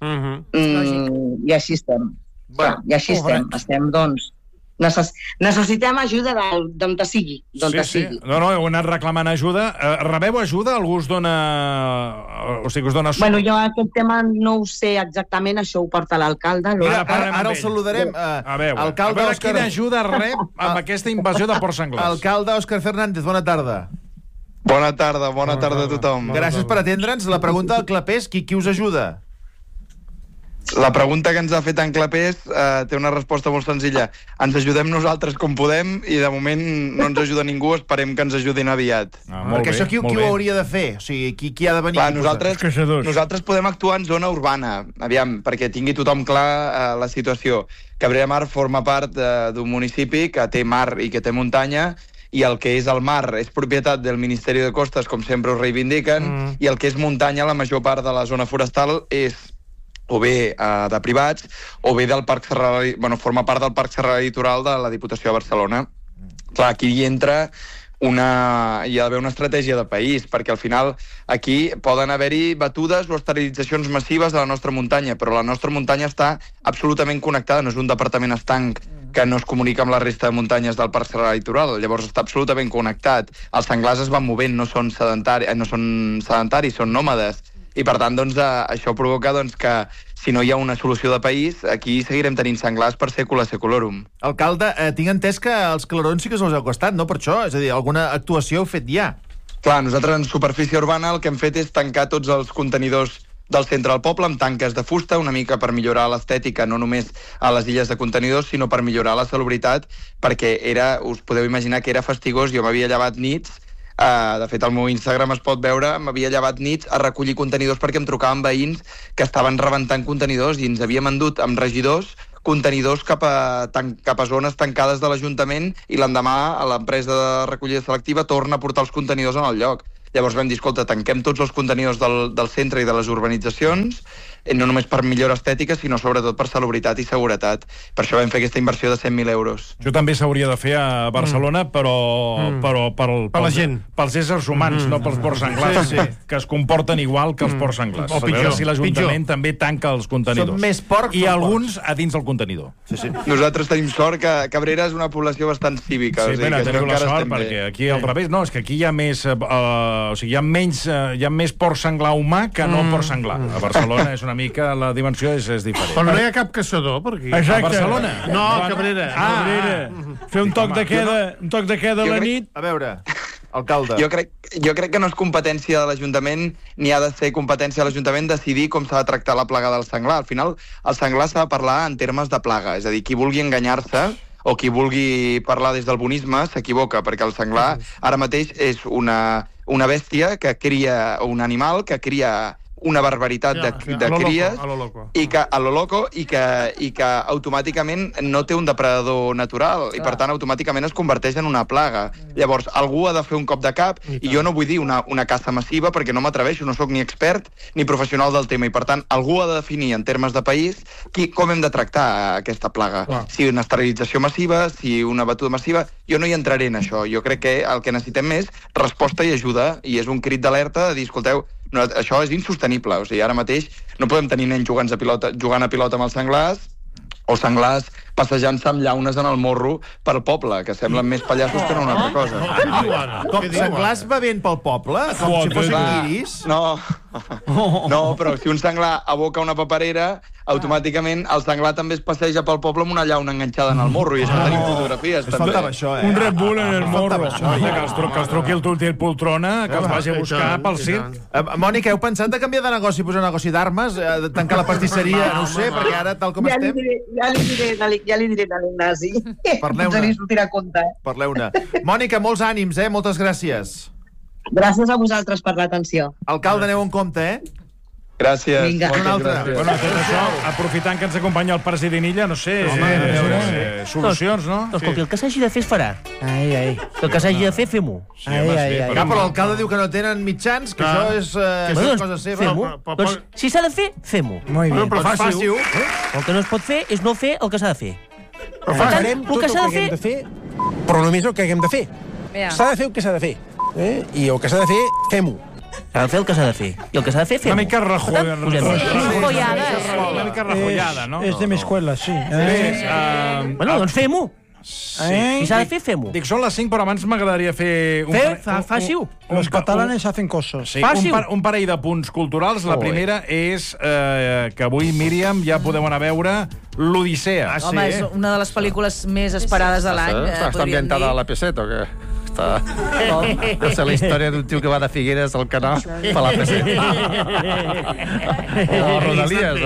I així estem. I així estem. Estem, doncs... Necessitem ajuda d'on te sigui. Sí. No, heu anat reclamant ajuda. Rebeu ajuda? Algú us dona... O sigui, us dona... Bueno, jo aquest tema no ho sé exactament, això ho porta l'alcalde. Ara el saludarem. A veure quina ajuda rep amb aquesta invasió de porcs senglars. Alcalde Òscar Fernández, bona tarda. Bona tarda a tothom. Gràcies per atendre'ns. La pregunta del Clapés, qui us ajuda? La pregunta que ens ha fet en Clapés té una resposta molt senzilla. Ens ajudem nosaltres com podem i de moment no ens ajuda ningú, esperem que ens ajudin aviat. Perquè això qui ho hauria de fer? O sigui, qui ha de venir? Nosaltres podem actuar en zona urbana, aviam, perquè tingui tothom clar la situació. Cabrera Mar forma part d'un municipi que té mar i que té muntanya, i el que és el mar és propietat del Ministeri de Costes, com sempre ho reivindiquen, i el que és muntanya, la major part de la zona forestal, és o bé de privats, o bé del Parc Serra, forma part del Parc Serra Litoral de la Diputació de Barcelona. Clar, aquí hi entra hi ha d'haver una estratègia de país, perquè al final aquí poden haver-hi batudes o esterilitzacions massives de la nostra muntanya, però la nostra muntanya està absolutament connectada, no és un departament estanc que no es comunica amb la resta de muntanyes del Parc Serra Litoral. Llavors està absolutament connectat. Els senglars es van movent, no són sedentaris, són nòmades. I per tant, doncs, això provoca que si no hi ha una solució de país, aquí seguirem tenint senglars per secula seculorum. Alcalde, tinc entès que els calarons sí que se'ls heu costat, no? Per això, és a dir, alguna actuació heu fet ja. Clar, nosaltres en superfície urbana el que hem fet és tancar tots els contenidors del centre del poble amb tanques de fusta, una mica per millorar l'estètica, no només a les illes de contenidors, sinó per millorar la salubritat, perquè us podeu imaginar que era fastigós. Jo m'havia llevat nits, de fet al meu Instagram es pot veure, m'havia llevat nits a recollir contenidors perquè em trucaven veïns que estaven rebentant contenidors i ens havíem endut amb regidors contenidors cap a zones tancades de l'Ajuntament i l'endemà a l'empresa de recollida selectiva torna a portar els contenidors en el lloc. Llavors vam dir, escolta, tanquem tots els contenidors del centre i de les urbanitzacions, no només per millora estètica, sinó sobretot per salubritat i seguretat. Per això vam fer aquesta inversió de 100.000 euros. Això també s'hauria de fer a Barcelona, però per la gent. Pels éssers humans, no pels porcs senglars, que es comporten igual que els porcs senglars. O pitjor. Si l'Ajuntament també tanca els contenidors. Són més porcs i alguns a dins del contenidor. Nosaltres tenim sort que Cabrera és una població bastant cívica. Sí, teniu la sort, perquè aquí al revés, no, és que aquí hi ha més... O sigui, hi ha més porc senglar humà que no porc senglar. A Barcelona és una mica, la dimensió és diferent. Però no hi ha cap caçador per aquí. A Barcelona? No, Cabrera. Fer un toc de queda a la nit. A veure, alcalde. Jo crec que no és competència de l'Ajuntament, ni ha de ser competència de l'Ajuntament decidir com s'ha de tractar la plaga del senglar. Al final, el senglar s'ha de parlar en termes de plaga. És a dir, qui vulgui enganyar-se o qui vulgui parlar des del bonisme s'equivoca, perquè el senglar ara mateix és una bèstia que cria, un animal que cria una barbaritat de cries i que a lo loco i que automàticament no té un depredador natural i per tant automàticament es converteix en una plaga. Llavors algú ha de fer un cop de cap i jo no vull dir una caça massiva perquè no m'atreveixo, no sóc ni expert ni professional del tema i per tant algú ha de definir en termes de país com hem de tractar aquesta plaga. Si una esterilització massiva, si una batuda massiva, jo no hi entraré en això. Jo crec que el que necessitem és resposta i ajuda i és un crit d'alerta de dir, escolteu, això és insostenible. O sigui, ara mateix no podem tenir nens jugant a pilota amb els senglars o senglars passejant-se amb llaunes en el morro pel poble, que semblen més pallassos que no una altra cosa. Com senglars bevent pel poble? Com si fossin guiris? No, però si un senglar aboca una paperera, automàticament el senglar també es passeja pel poble amb una llauna enganxada en el morro, i això tenim fotografies. Faltava això, Un Red Bull en el morro. Que els truqui el Tultier Poltrona, que els vagi a buscar pel circ. Mònica, heu pensat de canviar de negoci, posar un negoci d'armes, de tancar la pastisseria? No ho sé, perquè ara, tal com estem... Ja li diré a l'Ignasi. Parleu-ne. Ens sortirà a compte. Parleu-ne. Mònica, molts ànims, moltes gràcies. Gràcies a vosaltres per l'atenció. Alcalde, aneu en compte, Gràcies. Vinga. Un altre. Bueno, tot això, aprofitant que ens acompanya el president Illa, no sé, solucions, no? Escolti, el que s'hagi de fer es farà. El que s'hagi de fer, fem-ho. Però l'alcalde diu que no tenen mitjans, que això és cosa seva. Fem-ho. Doncs, si s'ha de fer, fem-ho. Molt bé. Però fàcil. El que no es pot fer és no fer el que s'ha de fer. Però farem tot el que hem de fer, però només el que haguem de fer. S'ha de fer el que s'ha de fer. I el que s'ha de fer, fem-ho. S'ha de fer el que s'ha de fer. I el que s'ha de fer, fem-ho. Una mica rajollada. Rajollada. Una mica rajollada, no? És de mi escuela, sí. Bueno, doncs fem-ho. Si s'ha de fer, fem-ho. Dic, són les 5, però abans m'agradaria fer... Faci-ho. Los catalanes hacen cosas. Sí, un parell de punts culturals. La primera és que avui, Míriam, ja podeu anar a veure l'Odissea. Home, és una de les pel·lícules més esperades de l'any. Està ambientada a la P7 o què? És la història d'un tio que va de Figueres al canal per la P7. O Rodalies.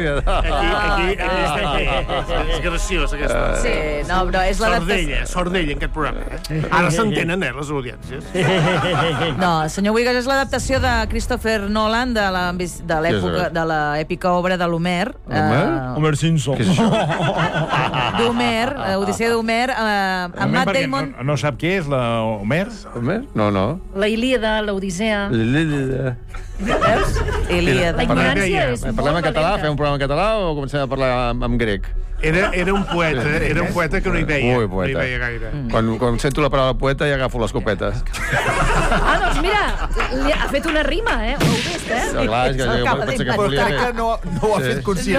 És graciós, aquesta. Sí, no, però és l'adaptació... Sordella, en aquest programa. Ara s'entenen, les audiències. No, senyor Wigas, és l'adaptació de Christopher Nolan de l'èpica obra de l'Homer. Homer Simpson. D'Homer, Odissea d'Homer, amb Matt Damon... No sap què és la Homer? Homer? No. La Ilíada, l'Odissea... Ilíada. La ignorància és molt Parlem en català? valenta. Fem un programa en català o comencem a parlar en grec? Era un poeta que no hi veia. Ui, poeta. No hi veia gaire. Quan sento la paraula poeta ja agafo l'escopeta. Doncs mira, ha fet una rima, Ho heu vist, Clar, és que jo penso que volia Crec que no ho ha fet conscient.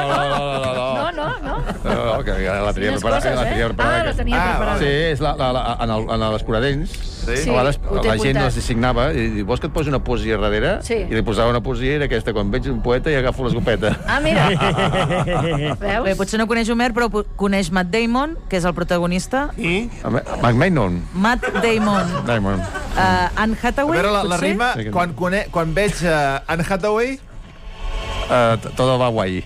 No, que la tenia preparada. La tenia preparada. Sí, és en l'escuradents. Sí, a vegades la gent les assignava i diu, vols que et posi una poesia darrere? Sí. I li posava una poesia i era aquesta, quan veig un poeta i agafo l'escopeta. Mira. Veus? Bé, potser no coneix Homer, però coneix Matt Damon, que és el protagonista. I? McMahon. Matt Damon. Anne Hathaway, A veure, la potser? rima, quan veig Anne Hathaway... Todo va guai.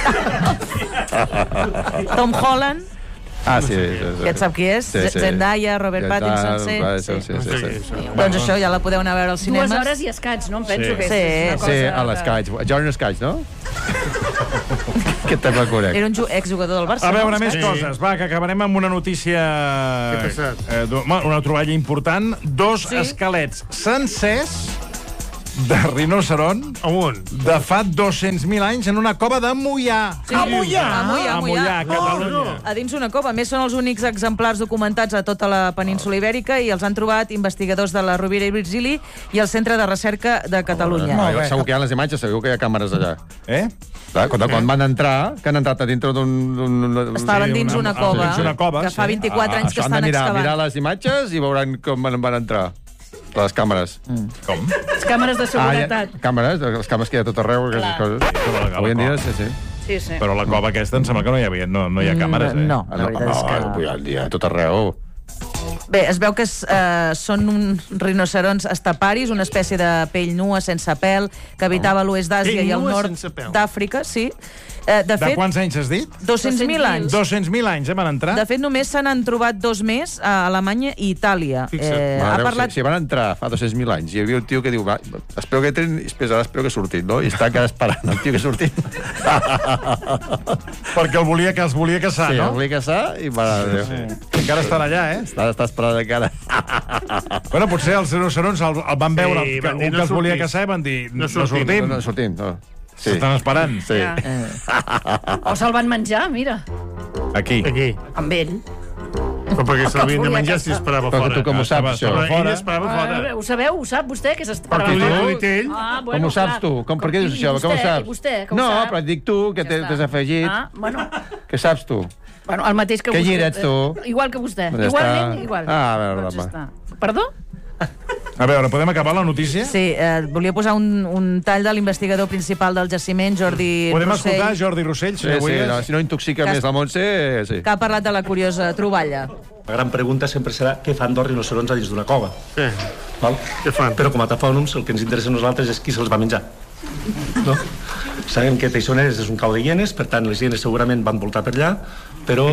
Tom Holland. Sí. Ja et sap qui és? Zendaya, Robert Pattinson, sí. Doncs això ja la podeu anar a veure als cinemes. 2 hores i escaig, no? Em penso que és una cosa... Sí, a l'escaig. Jordan Escaig, no? Què te va correcte? Era un exjugador del Barça. A veure, més coses. Va, que acabarem amb una notícia... Què ha passat? Una troballa important. 2 esquelets sencers de rinoceront de fa 200.000 anys en una cova de Moià. A Moià, a Catalunya. A dins una cova. A més, són els únics exemplars documentats a tota la península Ibèrica i els han trobat investigadors de la Rovira i Virgili i el Centre de Recerca de Catalunya. Segur que hi ha les imatges, segur que hi ha càmeres allà. Quan van entrar, que han entrat a dintre d'un... Estaven dins una cova, que fa 24 anys que estan excavant. Han de mirar les imatges i veuran com van entrar. Les càmeres. Com? Les càmeres de seguretat. Càmeres, les càmeres que hi ha a tot arreu, aquestes coses. Avui en dia, sí. Sí. Però la cova aquesta em sembla que no hi ha càmeres, No, la veritat és que no. Avui en dia, a tot arreu. Bé, es veu que són uns rinoceronts estaparis, una espècie de pell nua, sense pèl, que habitava a l'oest d'Àsia i al nord d'Àfrica, sí. De quants anys has dit? 200.000 anys. 200.000 anys van entrar? De fet, només se n'han trobat 2 més a Alemanya i Itàlia. Si van entrar fa 200.000 anys, hi havia un tio que diu, espero que entrin, espero que surtin, no? I està encara esperant el tio que surtin. Perquè els volia caçar, no? Sí, el volia caçar i va... Encara estan allà, Està esperant encara. Bueno, potser els rinoceronts el van veure, un que els volia caçar i van dir, no sortim. No sortim, no. S'estan esperant. Sí. O se'l van menjar, mira. Aquí. Amb ell. Però perquè se l'havien de menjar si esperava fora. Però tu com ho saps, això? Ell esperava fora. Ho sabeu? Ho sap vostè? Que perquè t'ho ha dit ell. Com ho saps tu? Per què dius això? Com ho saps? Vostè, no, però et dic tu, que t'has afegit. Bueno. Què saps tu? Bueno, el mateix que vostè. Què llira ets tu? Igual que vostè. Igualment, igual. A veure, Perdó? A veure, podem acabar la notícia? Sí, volia posar un tall de l'investigador principal del jaciment, Jordi Rossell. Podem escoltar Jordi Rossell? Si no intoxica més la Montse, sí. Que ha parlat de la curiosa troballa. La gran pregunta sempre serà què fan 2 rinoceronts a dins d'una cova. Val? Què fan? Però com a tafònoms el que ens interessa a nosaltres és qui se'ls va menjar. No? Sabem que Teixoneres és un cau de hienes, per tant les hienes segurament van voltar per allà, però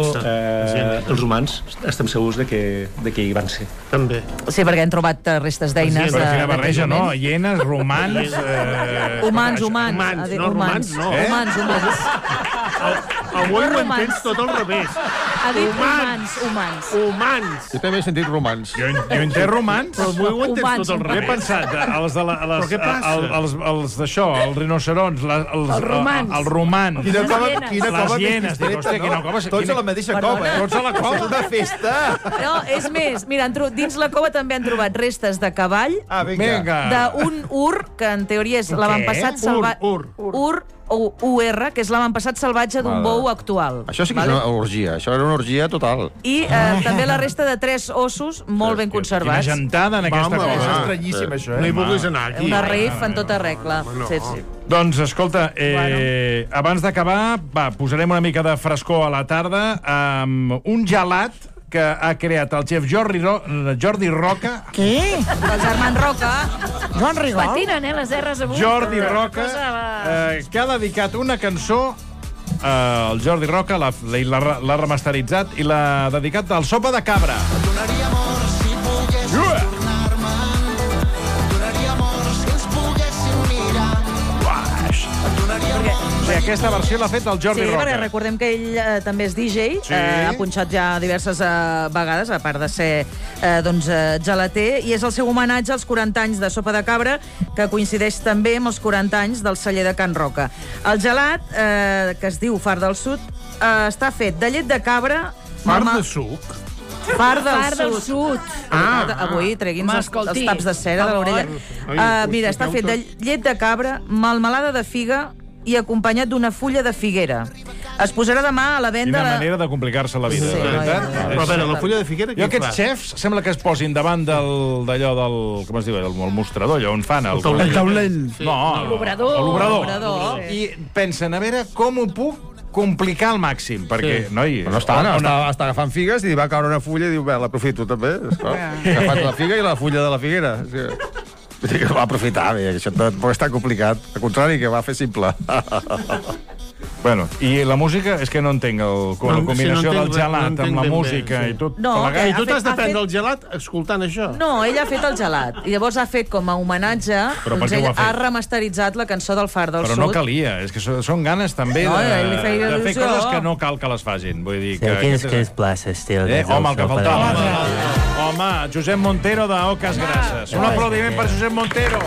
els humans estem segurs de que hi van ser. També. Sí, perquè han trobat restes d'eines. Però quina barreja, no? Hienes, romans... Humans. No, romans no. Humans. Avui ho entens tot al revés. Ha dit humans. Jo també he sentit romans. Jo he entès romans. Però avui ho entens tot al revés. He pensat, els d'això, els rinocerons, els romans, les hienes. Tots a la mateixa cova, Tots a la cova. És una festa. No, és més, mira, dins la cova també han trobat restes de cavall, d'un ur, que en teoria és l'avantpassat salvatge... UR, que és l'avantpassat salvatge d'un bou actual. Això sí que és una orgia, això era una orgia total. I també la resta de 3 ossos molt ben conservats. Quina gentada en aquesta cosa. És estranyíssim, això, No hi vulguis anar aquí. Una rave en tota regla. Sí. Doncs, escolta, abans d'acabar, posarem una mica de frescor a la tarda amb un gelat que ha creat el xef Jordi Roca. Qui? El germán Roca. Joan Rigol. Patinen, les R's avui. Jordi Roca, que ha dedicat una cançó el Jordi Roca l'ha remasteritzat i l'ha dedicat al Sopa de Cabra. Donaria amor si pogués tornar-me'n. Donaria amor si ens poguéssim mirar. Donaria amor... Aquesta versió l'ha fet el Jordi Roca. Sí, perquè recordem que ell també és DJ, ha punxat ja diverses vegades, a part de ser gelater, i és el seu homenatge als 40 anys de Sopa de Cabra, que coincideix també amb els 40 anys del celler de Can Roca. El gelat, que es diu Far del Sud, està fet de llet de cabra... Fart de suc? Fart del sud. Avui tregui'ns els taps de cera de l'orella. Mira, està fet de llet de cabra, melmelada de figa i acompanyat d'una fulla de figuera. Es posarà demà a la venda... Quina manera de complicar-se la vida, de veritat. Però a veure, la fulla de figuera... Jo aquests xefs sembla que es posin davant d'allò del... Com es diu? El mostrador, allò on fan... El taulell. No, l'obrador. I pensen, a veure, com ho puc complicar al màxim, perquè, noi... No està agafant figues i va caure una fulla i diu, bé, l'aprofito també. Ha agafat la figa i la fulla de la figuera. Va aprofitar, bé, això tot està complicat. Al contrari, que va fer simple. Bueno, i la música, és que no entenc la combinació del gelat amb la música i tot plegat. I tu t'has de prendre el gelat escoltant això? No, ell ha fet el gelat. I llavors ha fet com a homenatge, doncs ell ha remasteritzat la cançó del Far del Sud. Però no calia, és que són ganes també de fer coses que no cal que les facin. Vull dir que... Quines places té el home, el que faltava. Home, Josep Montero d'Oques Grasses. Un aplaudiment per Josep Montero.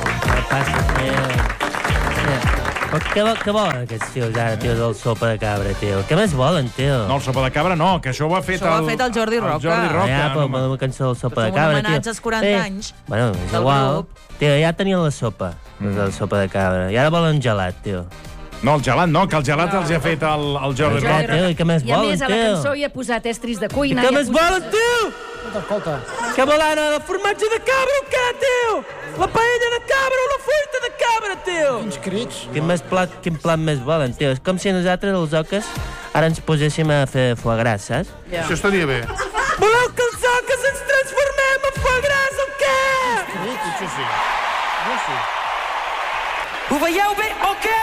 Què volen aquests tios ara, tio, del sopa de cabra, tio? Què més volen, tio? No, el sopa de cabra no, que això ho ha fet el... Això ho ha fet el Jordi Roca. Però una cançó del sopa de cabra, tio. Un homenatge als 40 anys. Bueno, és igual. Tio, ja tenien la sopa, el sopa de cabra. I ara volen gelat, tio. No, el gelat no, que el gelat els ha fet el Jordi Roca. Tio, i què més volen, tio? I a més, a la cançó hi ha posat estris de cuina. I què més volen, tio? Escolta. Què volen, el formatge de cabra o què, tio? La paella de cabra o la fruita de cabra, tio? Quins crits. Quin plat més volen, tio? És com si nosaltres, els oques, ara ens poséssim a fer foie gras, saps? Això estaria bé. Voleu que els oques ens transformem en foie gras o què? Potser sí. Jo sí. Ho veieu bé o què?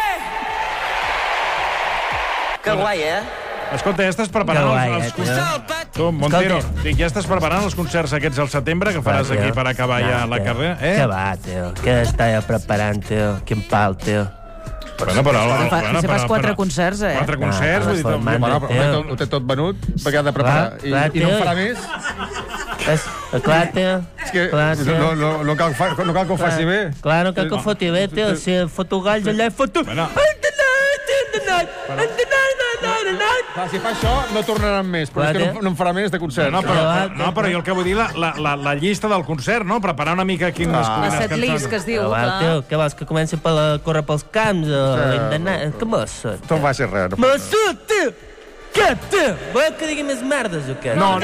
Que guai, Escolta, ja estàs preparant els concerts... Tu, Montero, ja estàs preparant els concerts aquests al setembre que faràs aquí per acabar ja la carrera? Què va, tio? Què està ja preparant, tio? Quin pal, tio? Bueno, si fas 4 concerts, 4 concerts, vull dir... Ho té tot venut, perquè ha de preparar. I no en farà més? Clar, tio. És que no cal que ho faci bé. Clar, no cal que ho foti bé, tio. Si foto galls allà i foto... Si fa això, no tornaran més, però és que no en farà més de concerts. No, però jo el que vull dir, la llista del concert, no? Preparar una mica quines cançons. La setlist, que es diu. Què vols, que comenci a córrer pels camps? Què vols? Tu no va ser res. Me surt, tio! Què, tio? Voleu que digui més merdes o què? No.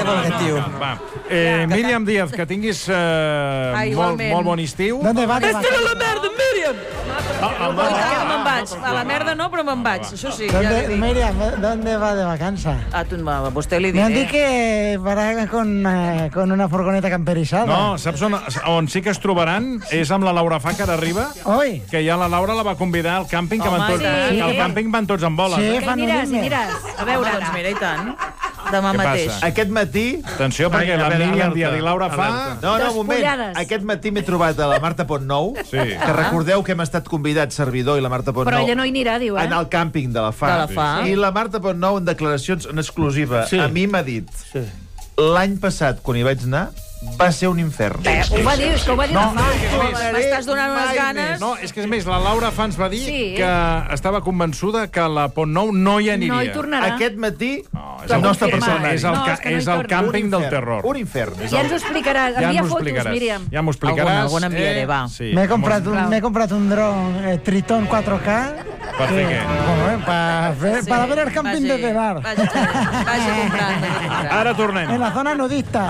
Míriam Díaz, que tinguis molt bon estiu. ¿Dónde va? Estira la merda, Míriam! Me'n vaig. A la merda no, però me'n vaig. Això sí. Míriam, ¿dónde va de vacanza? A vostè li Me han diré. dit que va con una furgoneta camperizada. No, saps on sí que es trobaran? És amb la Laura Fa, que ara arriba. Oi? Que ja la Laura la va convidar al càmping, que al càmping van tots amb boles. Sí, Què aniràs? A veure, doncs mira, i tant. Demà mateix. Aquest matí... Atenció, perquè la Míriam Díaz i Laura Fa... No, un moment. Aquest matí m'he trobat a la Marta Pontnou, que recordeu que hem estat convidats, servidor i la Marta Pontnou... Però ella no hi anirà, diu, en el càmping de la Fa. I la Marta Pontnou, en declaracions en exclusiva, a mi m'ha dit l'any passat, quan hi vaig anar, va ser un infern. Ho va dir, és que ho va dir la Fa. M'estàs donant unes ganes. No, és que és més, la Laura Fa ens va dir que estava convençuda que la Pontnou no hi aniria. No hi tornarà. Aquest matí no està pensant. És el càmping del terror. Un infern. Ja ens ho explicaràs. Envia fotos, Míriam. Ja m'ho explicaràs. Alguna enviaré, va. Me he comprado un dron Triton 4K. ¿Para qué? Para ver el camping desde bar. Vagi comprant. Ara tornem. En la zona nudista.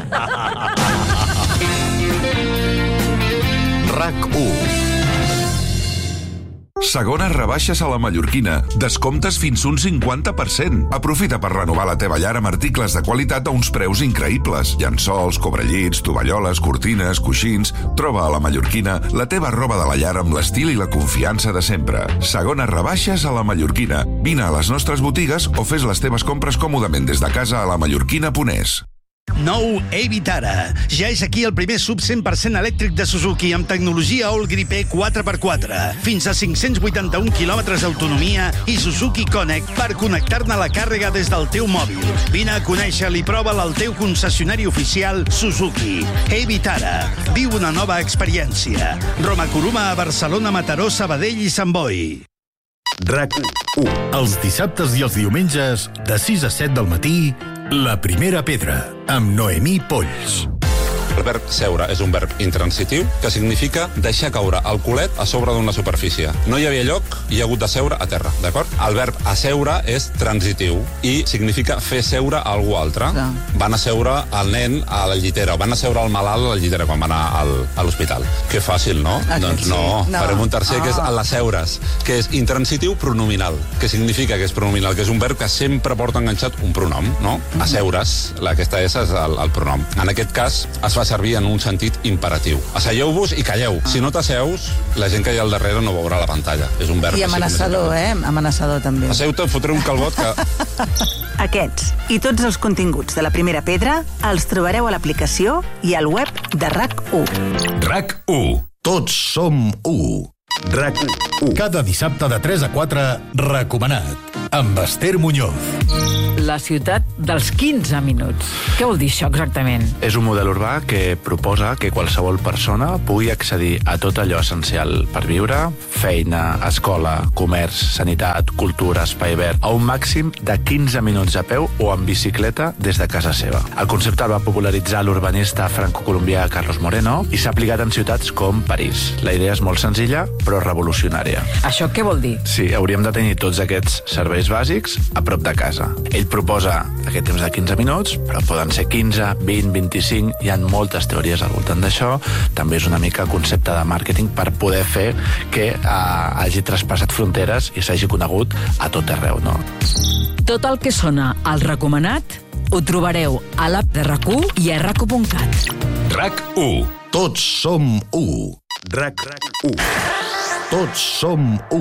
RAC1. Segones rebaixes a la Mallorquina. Descomptes fins un 50%. Aprofita per renovar la teva llar amb articles de qualitat a uns preus increïbles. Llençols, cobrellits, tovalloles, cortines, coixins... Troba a la Mallorquina la teva roba de la llar amb l'estil i la confiança de sempre. Segones rebaixes a la Mallorquina. Vine a les nostres botigues o fes les teves compres còmodament des de casa a lamallorquina.es. Nou Evitara. Ja és aquí el primer sub 100% elèctric de Suzuki amb tecnologia All Grip E 4x4. Fins a 581 quilòmetres d'autonomia i Suzuki Connect per connectar-ne la càrrega des del teu mòbil. Vine a conèixer-lo i prova-la al teu concessionari oficial Suzuki. Evitara. Viu una nova experiència. Roma Coruma a Barcelona, Mataró, Sabadell i Sant Boi. RAC1. Els dissabtes i els diumenges, de 6 a 7 del matí, La Primera Pedra, amb Noemí Polls. El verb seure és un verb intransitiu que significa deixar caure el culet a sobre d'una superfície. No hi havia lloc i hi ha hagut de seure a terra, d'acord? El verb asseure és transitiu i significa fer seure a algú altre. Van asseure el nen a la llitera, o van asseure el malalt a la llitera quan va anar a l'hospital. Que fàcil, no? Doncs no. Farem un tercer, que és l'asseures, que és intransitiu pronominal, que significa que és pronominal, que és un verb que sempre porta enganxat un pronom, no? Asseure's, aquesta és el pronom. En aquest cas, es fa servir en un sentit imperatiu. Asseieu-vos i calleu. Si no t'asseus, la gent que hi ha al darrere no veurà la pantalla. És un verb. I amenaçador, Amenaçador, també. Asseu-te, fotré un calbot que... Aquests i tots els continguts de La Primera Pedra els trobareu a l'aplicació i al web de RAC1. RAC1. Tots som u. RAC1. Cada dissabte de 3 a 4, recomanat. Amb Esther Muñoz. La ciutat dels 15 minuts. Què vol dir això exactament? És un model urbà que proposa que qualsevol persona pugui accedir a tot allò essencial per viure, feina, escola, comerç, sanitat, cultura, espai verd, a un màxim de 15 minuts a peu o en bicicleta des de casa seva. El concepte el va popularitzar l'urbanista franco-colombià Carlos Moreno i s'ha aplicat en ciutats com París. La idea és molt senzilla, però revolucionària. Això què vol dir? Sí, hauríem de tenir tots aquests serveis bàsics a prop de casa. Ell proposa aquest temps de 15 minuts, però poden ser 15, 20, 25, hi ha moltes teories al voltant d'això. També és una mica concepte de màrqueting per poder fer que hagi traspassat fronteres i s'hagi conegut a tot arreu, no? Tot el que sona al recomanat ho trobareu a l'app de RAC1 i a RAC1.cat. RAC1. Tots som u. RAC1. Tots som u.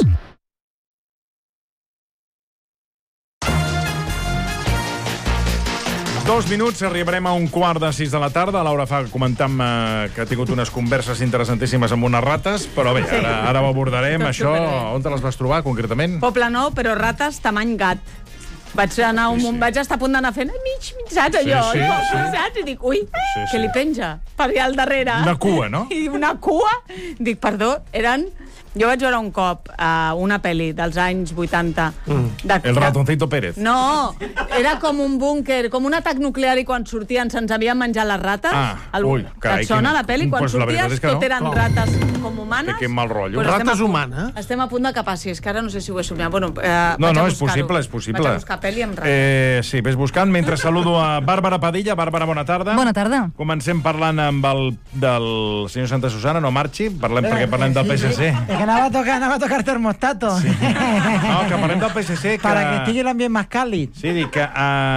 2 minuts, arribarem a 5:45 de la tarda. Laura fa comentant que ha tingut unes converses interessantíssimes amb unes rates, però bé, ara ho abordarem. Això, on te les vas trobar, concretament? Poble Nou, però rates tamany gat. Vaig estar a punt d'anar fent mig, saps, allò? Saps? I dic, ui, què li penja? Per allà al darrere. Una cua, no? I una cua? Dic, perdó, eren... Jo vaig veure un cop una pel·li dels anys 80. El ratoncito Pérez. No, era com un búnquer, com un atac nuclear i quan sortien se'ns havien menjat les rates. Et sona la pel·li? Quan sorties tot eren rates com humanes. Que mal rotllo. Rates humanes? Estem a punt de que passi, és que ara no sé si ho he somiat. No, és possible, és possible. Vaig a buscar pel·li amb rates. Sí, ves buscant. Mentre saludo a Bàrbara Padilla. Bàrbara, bona tarda. Bona tarda. Comencem parlant amb del senyor Santa Susana, no marxi, perquè parlem del PSC. Que anava a tocar termostato. Sí. No, que parlem del PSC. Para que estigui l'ambient més càlid. Sí, dic que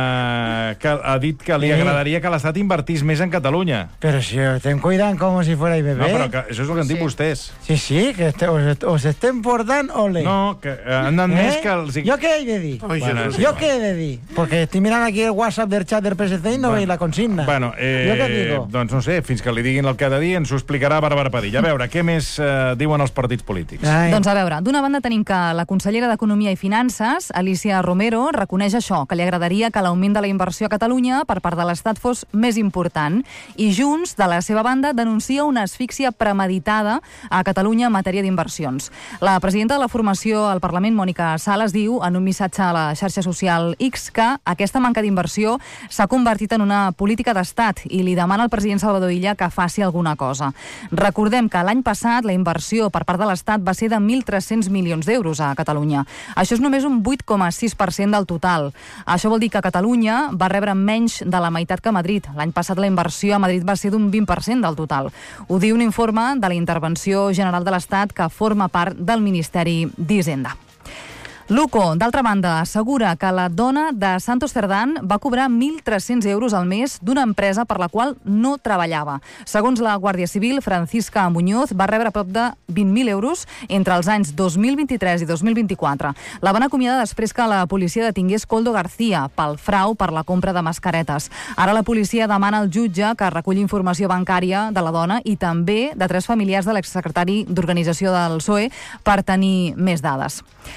ha dit que li agradaria que l'Estat invertís més en Catalunya. Però si os estem cuidant com si fuerais bebé. No, però que això és el que han dit vostès. Sí, que os estem portant ole. No, que han anat més que els... ¿Yo qué he de dir? ¿Yo qué he de dir? Porque estoy mirant aquí el WhatsApp del chat del PSC i no veig la consigna. Bueno, ¿yo qué digo? Doncs no sé, fins que li diguin el que ha de dir ens ho explicarà Bàrbara Padilla. A veure, què més diuen els partits polítics? Doncs a veure, d'una banda tenim que la consellera d'Economia i Finances, Alicia Romero, reconeix això, que li agradaria que l'augment de la inversió a Catalunya per part de l'Estat fos més important. I Junts, de la seva banda, denuncia una asfíxia premeditada a Catalunya en matèria d'inversions. La presidenta de la formació al Parlament, Mònica Sales, diu en un missatge a la xarxa social X que aquesta manca d'inversió s'ha convertit en una política d'Estat i li demana al president Salvador Illa que faci alguna cosa. Recordem que l'any passat la inversió per part de l'Estat va ser de 1.300 milions d'euros a Catalunya. Això és només un 8,6% del total. Això vol dir que Catalunya va rebre menys de la meitat que Madrid. L'any passat la inversió a Madrid va ser d'un 20% del total. Ho diu un informe de la Intervenció General de l'Estat que forma part del Ministeri d'Hisenda. Luco, d'altra banda, assegura que la dona de Santos Cerdán va cobrar 1.300 euros al mes d'una empresa per la qual no treballava. Segons la Guàrdia Civil, Francisca Muñoz va rebre prop de 20.000 euros entre els anys 2023 i 2024. La van acomiadar després que la policia detingués Koldo García pel frau per la compra de mascaretes. Ara la policia demana al jutge que reculli informació bancària de la dona i també de 3 familiars de l'exsecretari d'Organització del PSOE per tenir més dades.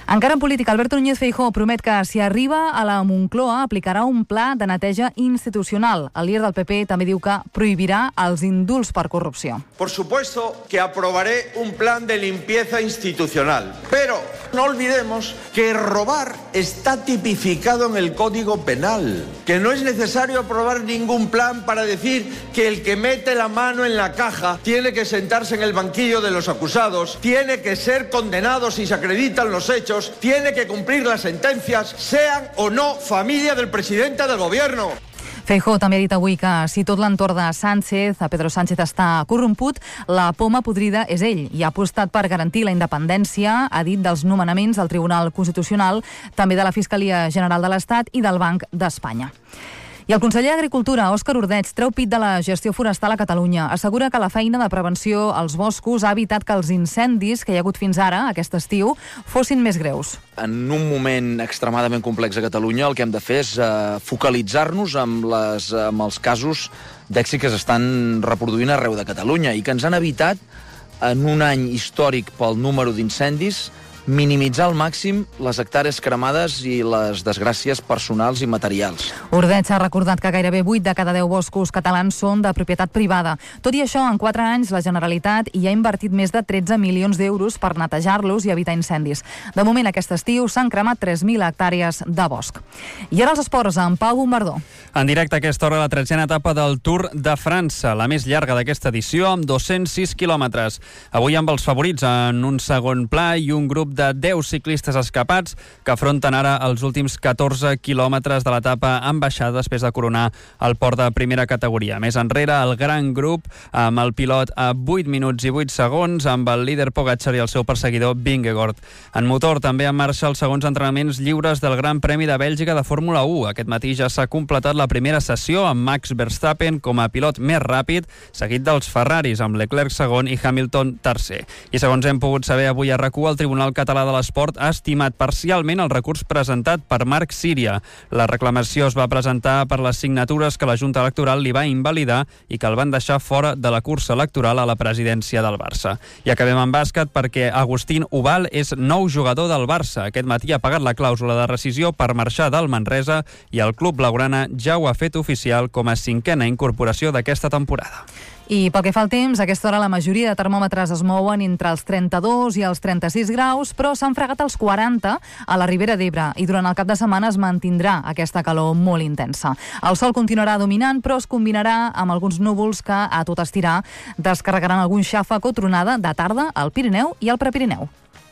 Encara en política, Alberto Núñez Feijóo promet que si arriba a la Moncloa aplicarà un pla de neteja institucional. El líder del PP també diu que prohibirà els indults per corrupció. Por supuesto que aprobaré un plan de limpieza institucional, pero no olvidemos que robar está tipificado en el Código Penal, que no es necesario aprobar ningún plan para decir que el que mete la mano en la caja tiene que sentarse en el banquillo de los acusados, tiene que ser condenado si se acreditan los hechos, tiene que cumplir las sentencias, sean o no familia del presidente del gobierno. Feijóo també ha dit avui que si tot l'entorn de Sánchez, a Pedro Sánchez, està corromput, la poma podrida és ell i ha apostat per garantir la independència, ha dit, dels nomenaments del Tribunal Constitucional, també de la Fiscalia General de l'Estat i del Banc d'Espanya. I el conseller d'Agricultura, Òscar Ordeig, treu pit de la gestió forestal a Catalunya. Assegura que la feina de prevenció als boscos ha evitat que els incendis que hi ha hagut fins ara, aquest estiu, fossin més greus. En un moment extremadament complex a Catalunya, el que hem de fer és focalitzar-nos amb els casos d'èxit que s'estan reproduint arreu de Catalunya i que ens han evitat, en un any històric pel número d'incendis, minimitzar al màxim les hectàrees cremades i les desgràcies personals i materials. Ordeig ha recordat que gairebé 8 de cada 10 boscos catalans són de propietat privada. Tot i això, en 4 anys, la Generalitat hi ha invertit més de 13 milions d'euros per netejar-los i evitar incendis. De moment, aquest estiu s'han cremat 3.000 hectàrees de bosc. I ara els esports, amb Pau Bombardó. En directe a aquesta hora, la 13a etapa del Tour de França, la més llarga d'aquesta edició, amb 206 quilòmetres. Avui amb els favorits en un segon pla i un grup de 10 ciclistes escapats que afronten ara els últims 14 quilòmetres de l'etapa en baixada després de coronar el port de primera categoria. Més enrere, el gran grup amb el pilot a 8 minuts i 8 segons amb el líder Pogačar i el seu perseguidor Vingegaard. En motor també en marxa els segons entrenaments lliures del Gran Premi de Bèlgica de Fórmula 1. Aquest matí ja s'ha completat la primera sessió amb Max Verstappen com a pilot més ràpid, seguit dels Ferraris amb Leclerc segon i Hamilton tercer. I segons hem pogut saber avui a RAC1, el Tribunal Català de l'Esport ha estimat parcialment el recurs presentat per Marc Síria. La reclamació es va presentar per les signatures que la Junta Electoral li va invalidar i que el van deixar fora de la cursa electoral a la presidència del Barça. I acabem amb bàsquet perquè Agustín Ubal és nou jugador del Barça. Aquest matí ha pagat la clàusula de rescisió per marxar del Manresa i el club blaugrana ja ho ha fet oficial com a 5a incorporació d'aquesta temporada. I pel que fa al temps, a aquesta hora la majoria de termòmetres es mouen entre els 32 i els 36 graus, però s'han fregat els 40 a la Ribera d'Ebre i durant el cap de setmana es mantindrà aquesta calor molt intensa. El sol continuarà dominant, però es combinarà amb alguns núvols que a tot estirar descarregaran algun xàfec o tronada de tarda al Pirineu i al Prepirineu.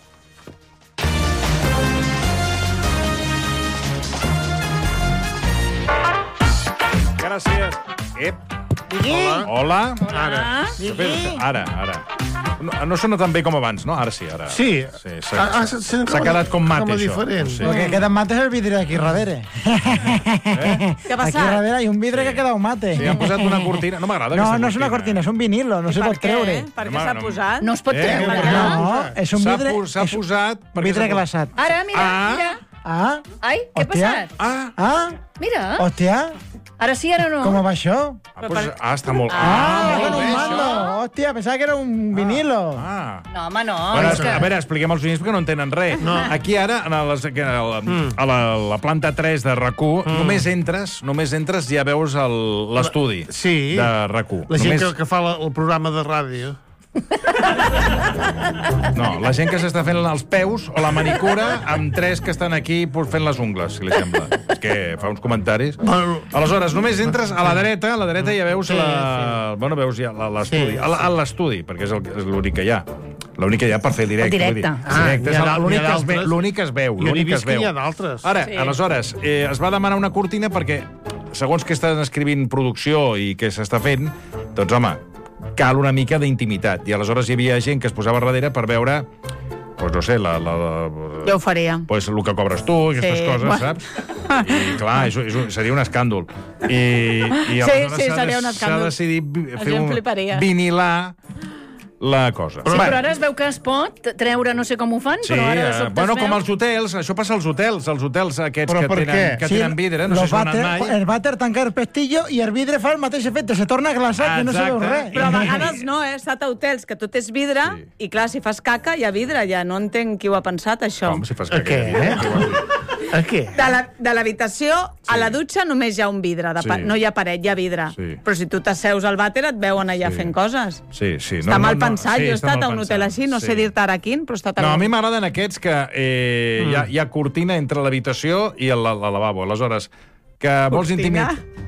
Gràcies. Hola. Ara. No sona tan bé com abans, no? Ara sí, ara. Sí. S'ha quedat com mate, això. El que queda mate és el vidre aquí darrere. Què ha passat? Aquí darrere hi ha un vidre que ha quedat mate. Sí, han posat una cortina. No m'agrada aquesta cortina. No és una cortina, és un vinilo, no se pot treure. Per què s'ha posat? No es pot treure. No, és un vidre... S'ha posat... Vidre glaçat. Ara, mira. Ai, què ha passat? Mira. Hòstia. Ara sí, ara no. Com va això? Està molt... molt bé, això. Hòstia, pensava que era un vinilo. No, home, no. A veure, expliquem als oients perquè no entenen res. Aquí ara, a la planta 3 de RAC1, només entres ja veus l'estudi de RAC1. La gent que fa el programa de ràdio. No, la gent que s'està fent els peus o la manicura amb 3 que estan aquí fent les ungles, si li sembla. És que fa uns comentaris. Aleshores, només entres a la dreta ja veus l'estudi. A l'estudi, perquè és l'únic que hi ha. L'únic que hi ha per fer directe. L'únic que es veu. Jo n'he vist que hi ha d'altres. Ara, aleshores, es va demanar una cortina perquè, segons que estan escrivint producció i què s'està fent, doncs, home, cal una mica d'intimitat. I aleshores hi havia gent que es posava darrere per veure, doncs no sé, Jo ho faria. Pues el que cobres tu, aquestes coses, saps? I clar, seria un escàndol. I sí, seria un escàndol. S'ha decidit vinilar la cosa. Sí, però ara es veu que es pot treure, no sé com ho fan, però ara de sobte es veu... com als hotels, això passa als hotels aquests que tenen vidre, no sé si ho han anat mai. El vàter tanca el pestillo i el vidre fa el mateix efecte, se torna glaçat, que no se veu res. Però a vegades no, estat a hotels, que tot és vidre, i clar, si fas caca hi ha vidre, ja no entenc qui ho ha pensat, això. Com si fas caca? Què? De l'habitació a la dutxa només hi ha un vidre, no hi ha paret, hi ha vidre. Però si tu t'asseus al vàter et veuen allà fent coses. Sí. Està mal pensat, jo he estat a un hotel així, no sé dir-te ara quin, però he estat a... No, a mi m'agraden aquests que hi ha cortina entre l'habitació i el lavabo. Aleshores, que vols intimidar...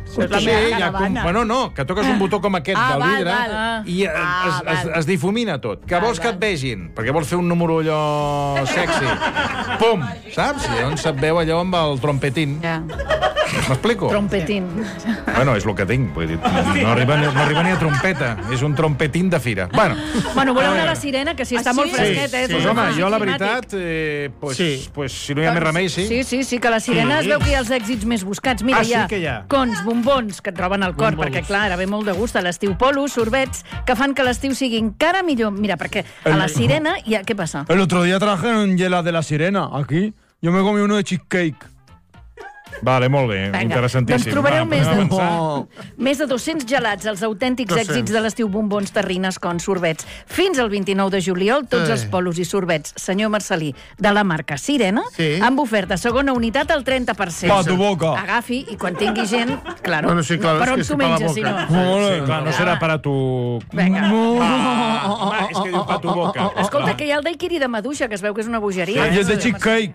que toques un botó com aquest del vidre i es difumina tot. Que vols que et vegin, perquè vols fer un número allò sexy. Pum! Saps? I llavors et veu allò amb el trompetín. M'explico? Trompetín. Bueno, és el que tinc. No arriba ni a trompeta. És un trompetín de fira. Bueno, voleu anar a la Sirena, que si està molt fresquet, Doncs home, jo la veritat, si no hi ha més remei, sí. Sí, que la Sirena es veu que hi ha els èxits més buscats. Mira, hi ha cons, bombons, que et roben el cor, perquè, clar, ara ve molt de gust a l'estiu, polos, sorbets, que fan que l'estiu sigui encara millor. Mira, perquè a la Sirena... ¿Qué pasa? El otro día traje un hielo de la Sirena, aquí. Yo me comí uno de cheesecake. Vale, molt bé, interessantíssim. Doncs trobareu més de 200 gelats, els autèntics èxits de l'estiu, bombons, terrines, cons, sorbets. Fins al 29 de juliol, tots els polos i sorbets, senyor Marcelí, de la marca Sirena, amb oferta segona unitat al 30%. Pa tu boca. Agafi, i quan tingui gent, claro, per on tu menges, si no? Clar, no serà per a tu... Vinga. És que diu pa tu boca. Escolta, que hi ha el daiquiri de maduixa, que es veu que és una bogeria. I és de cheesecake.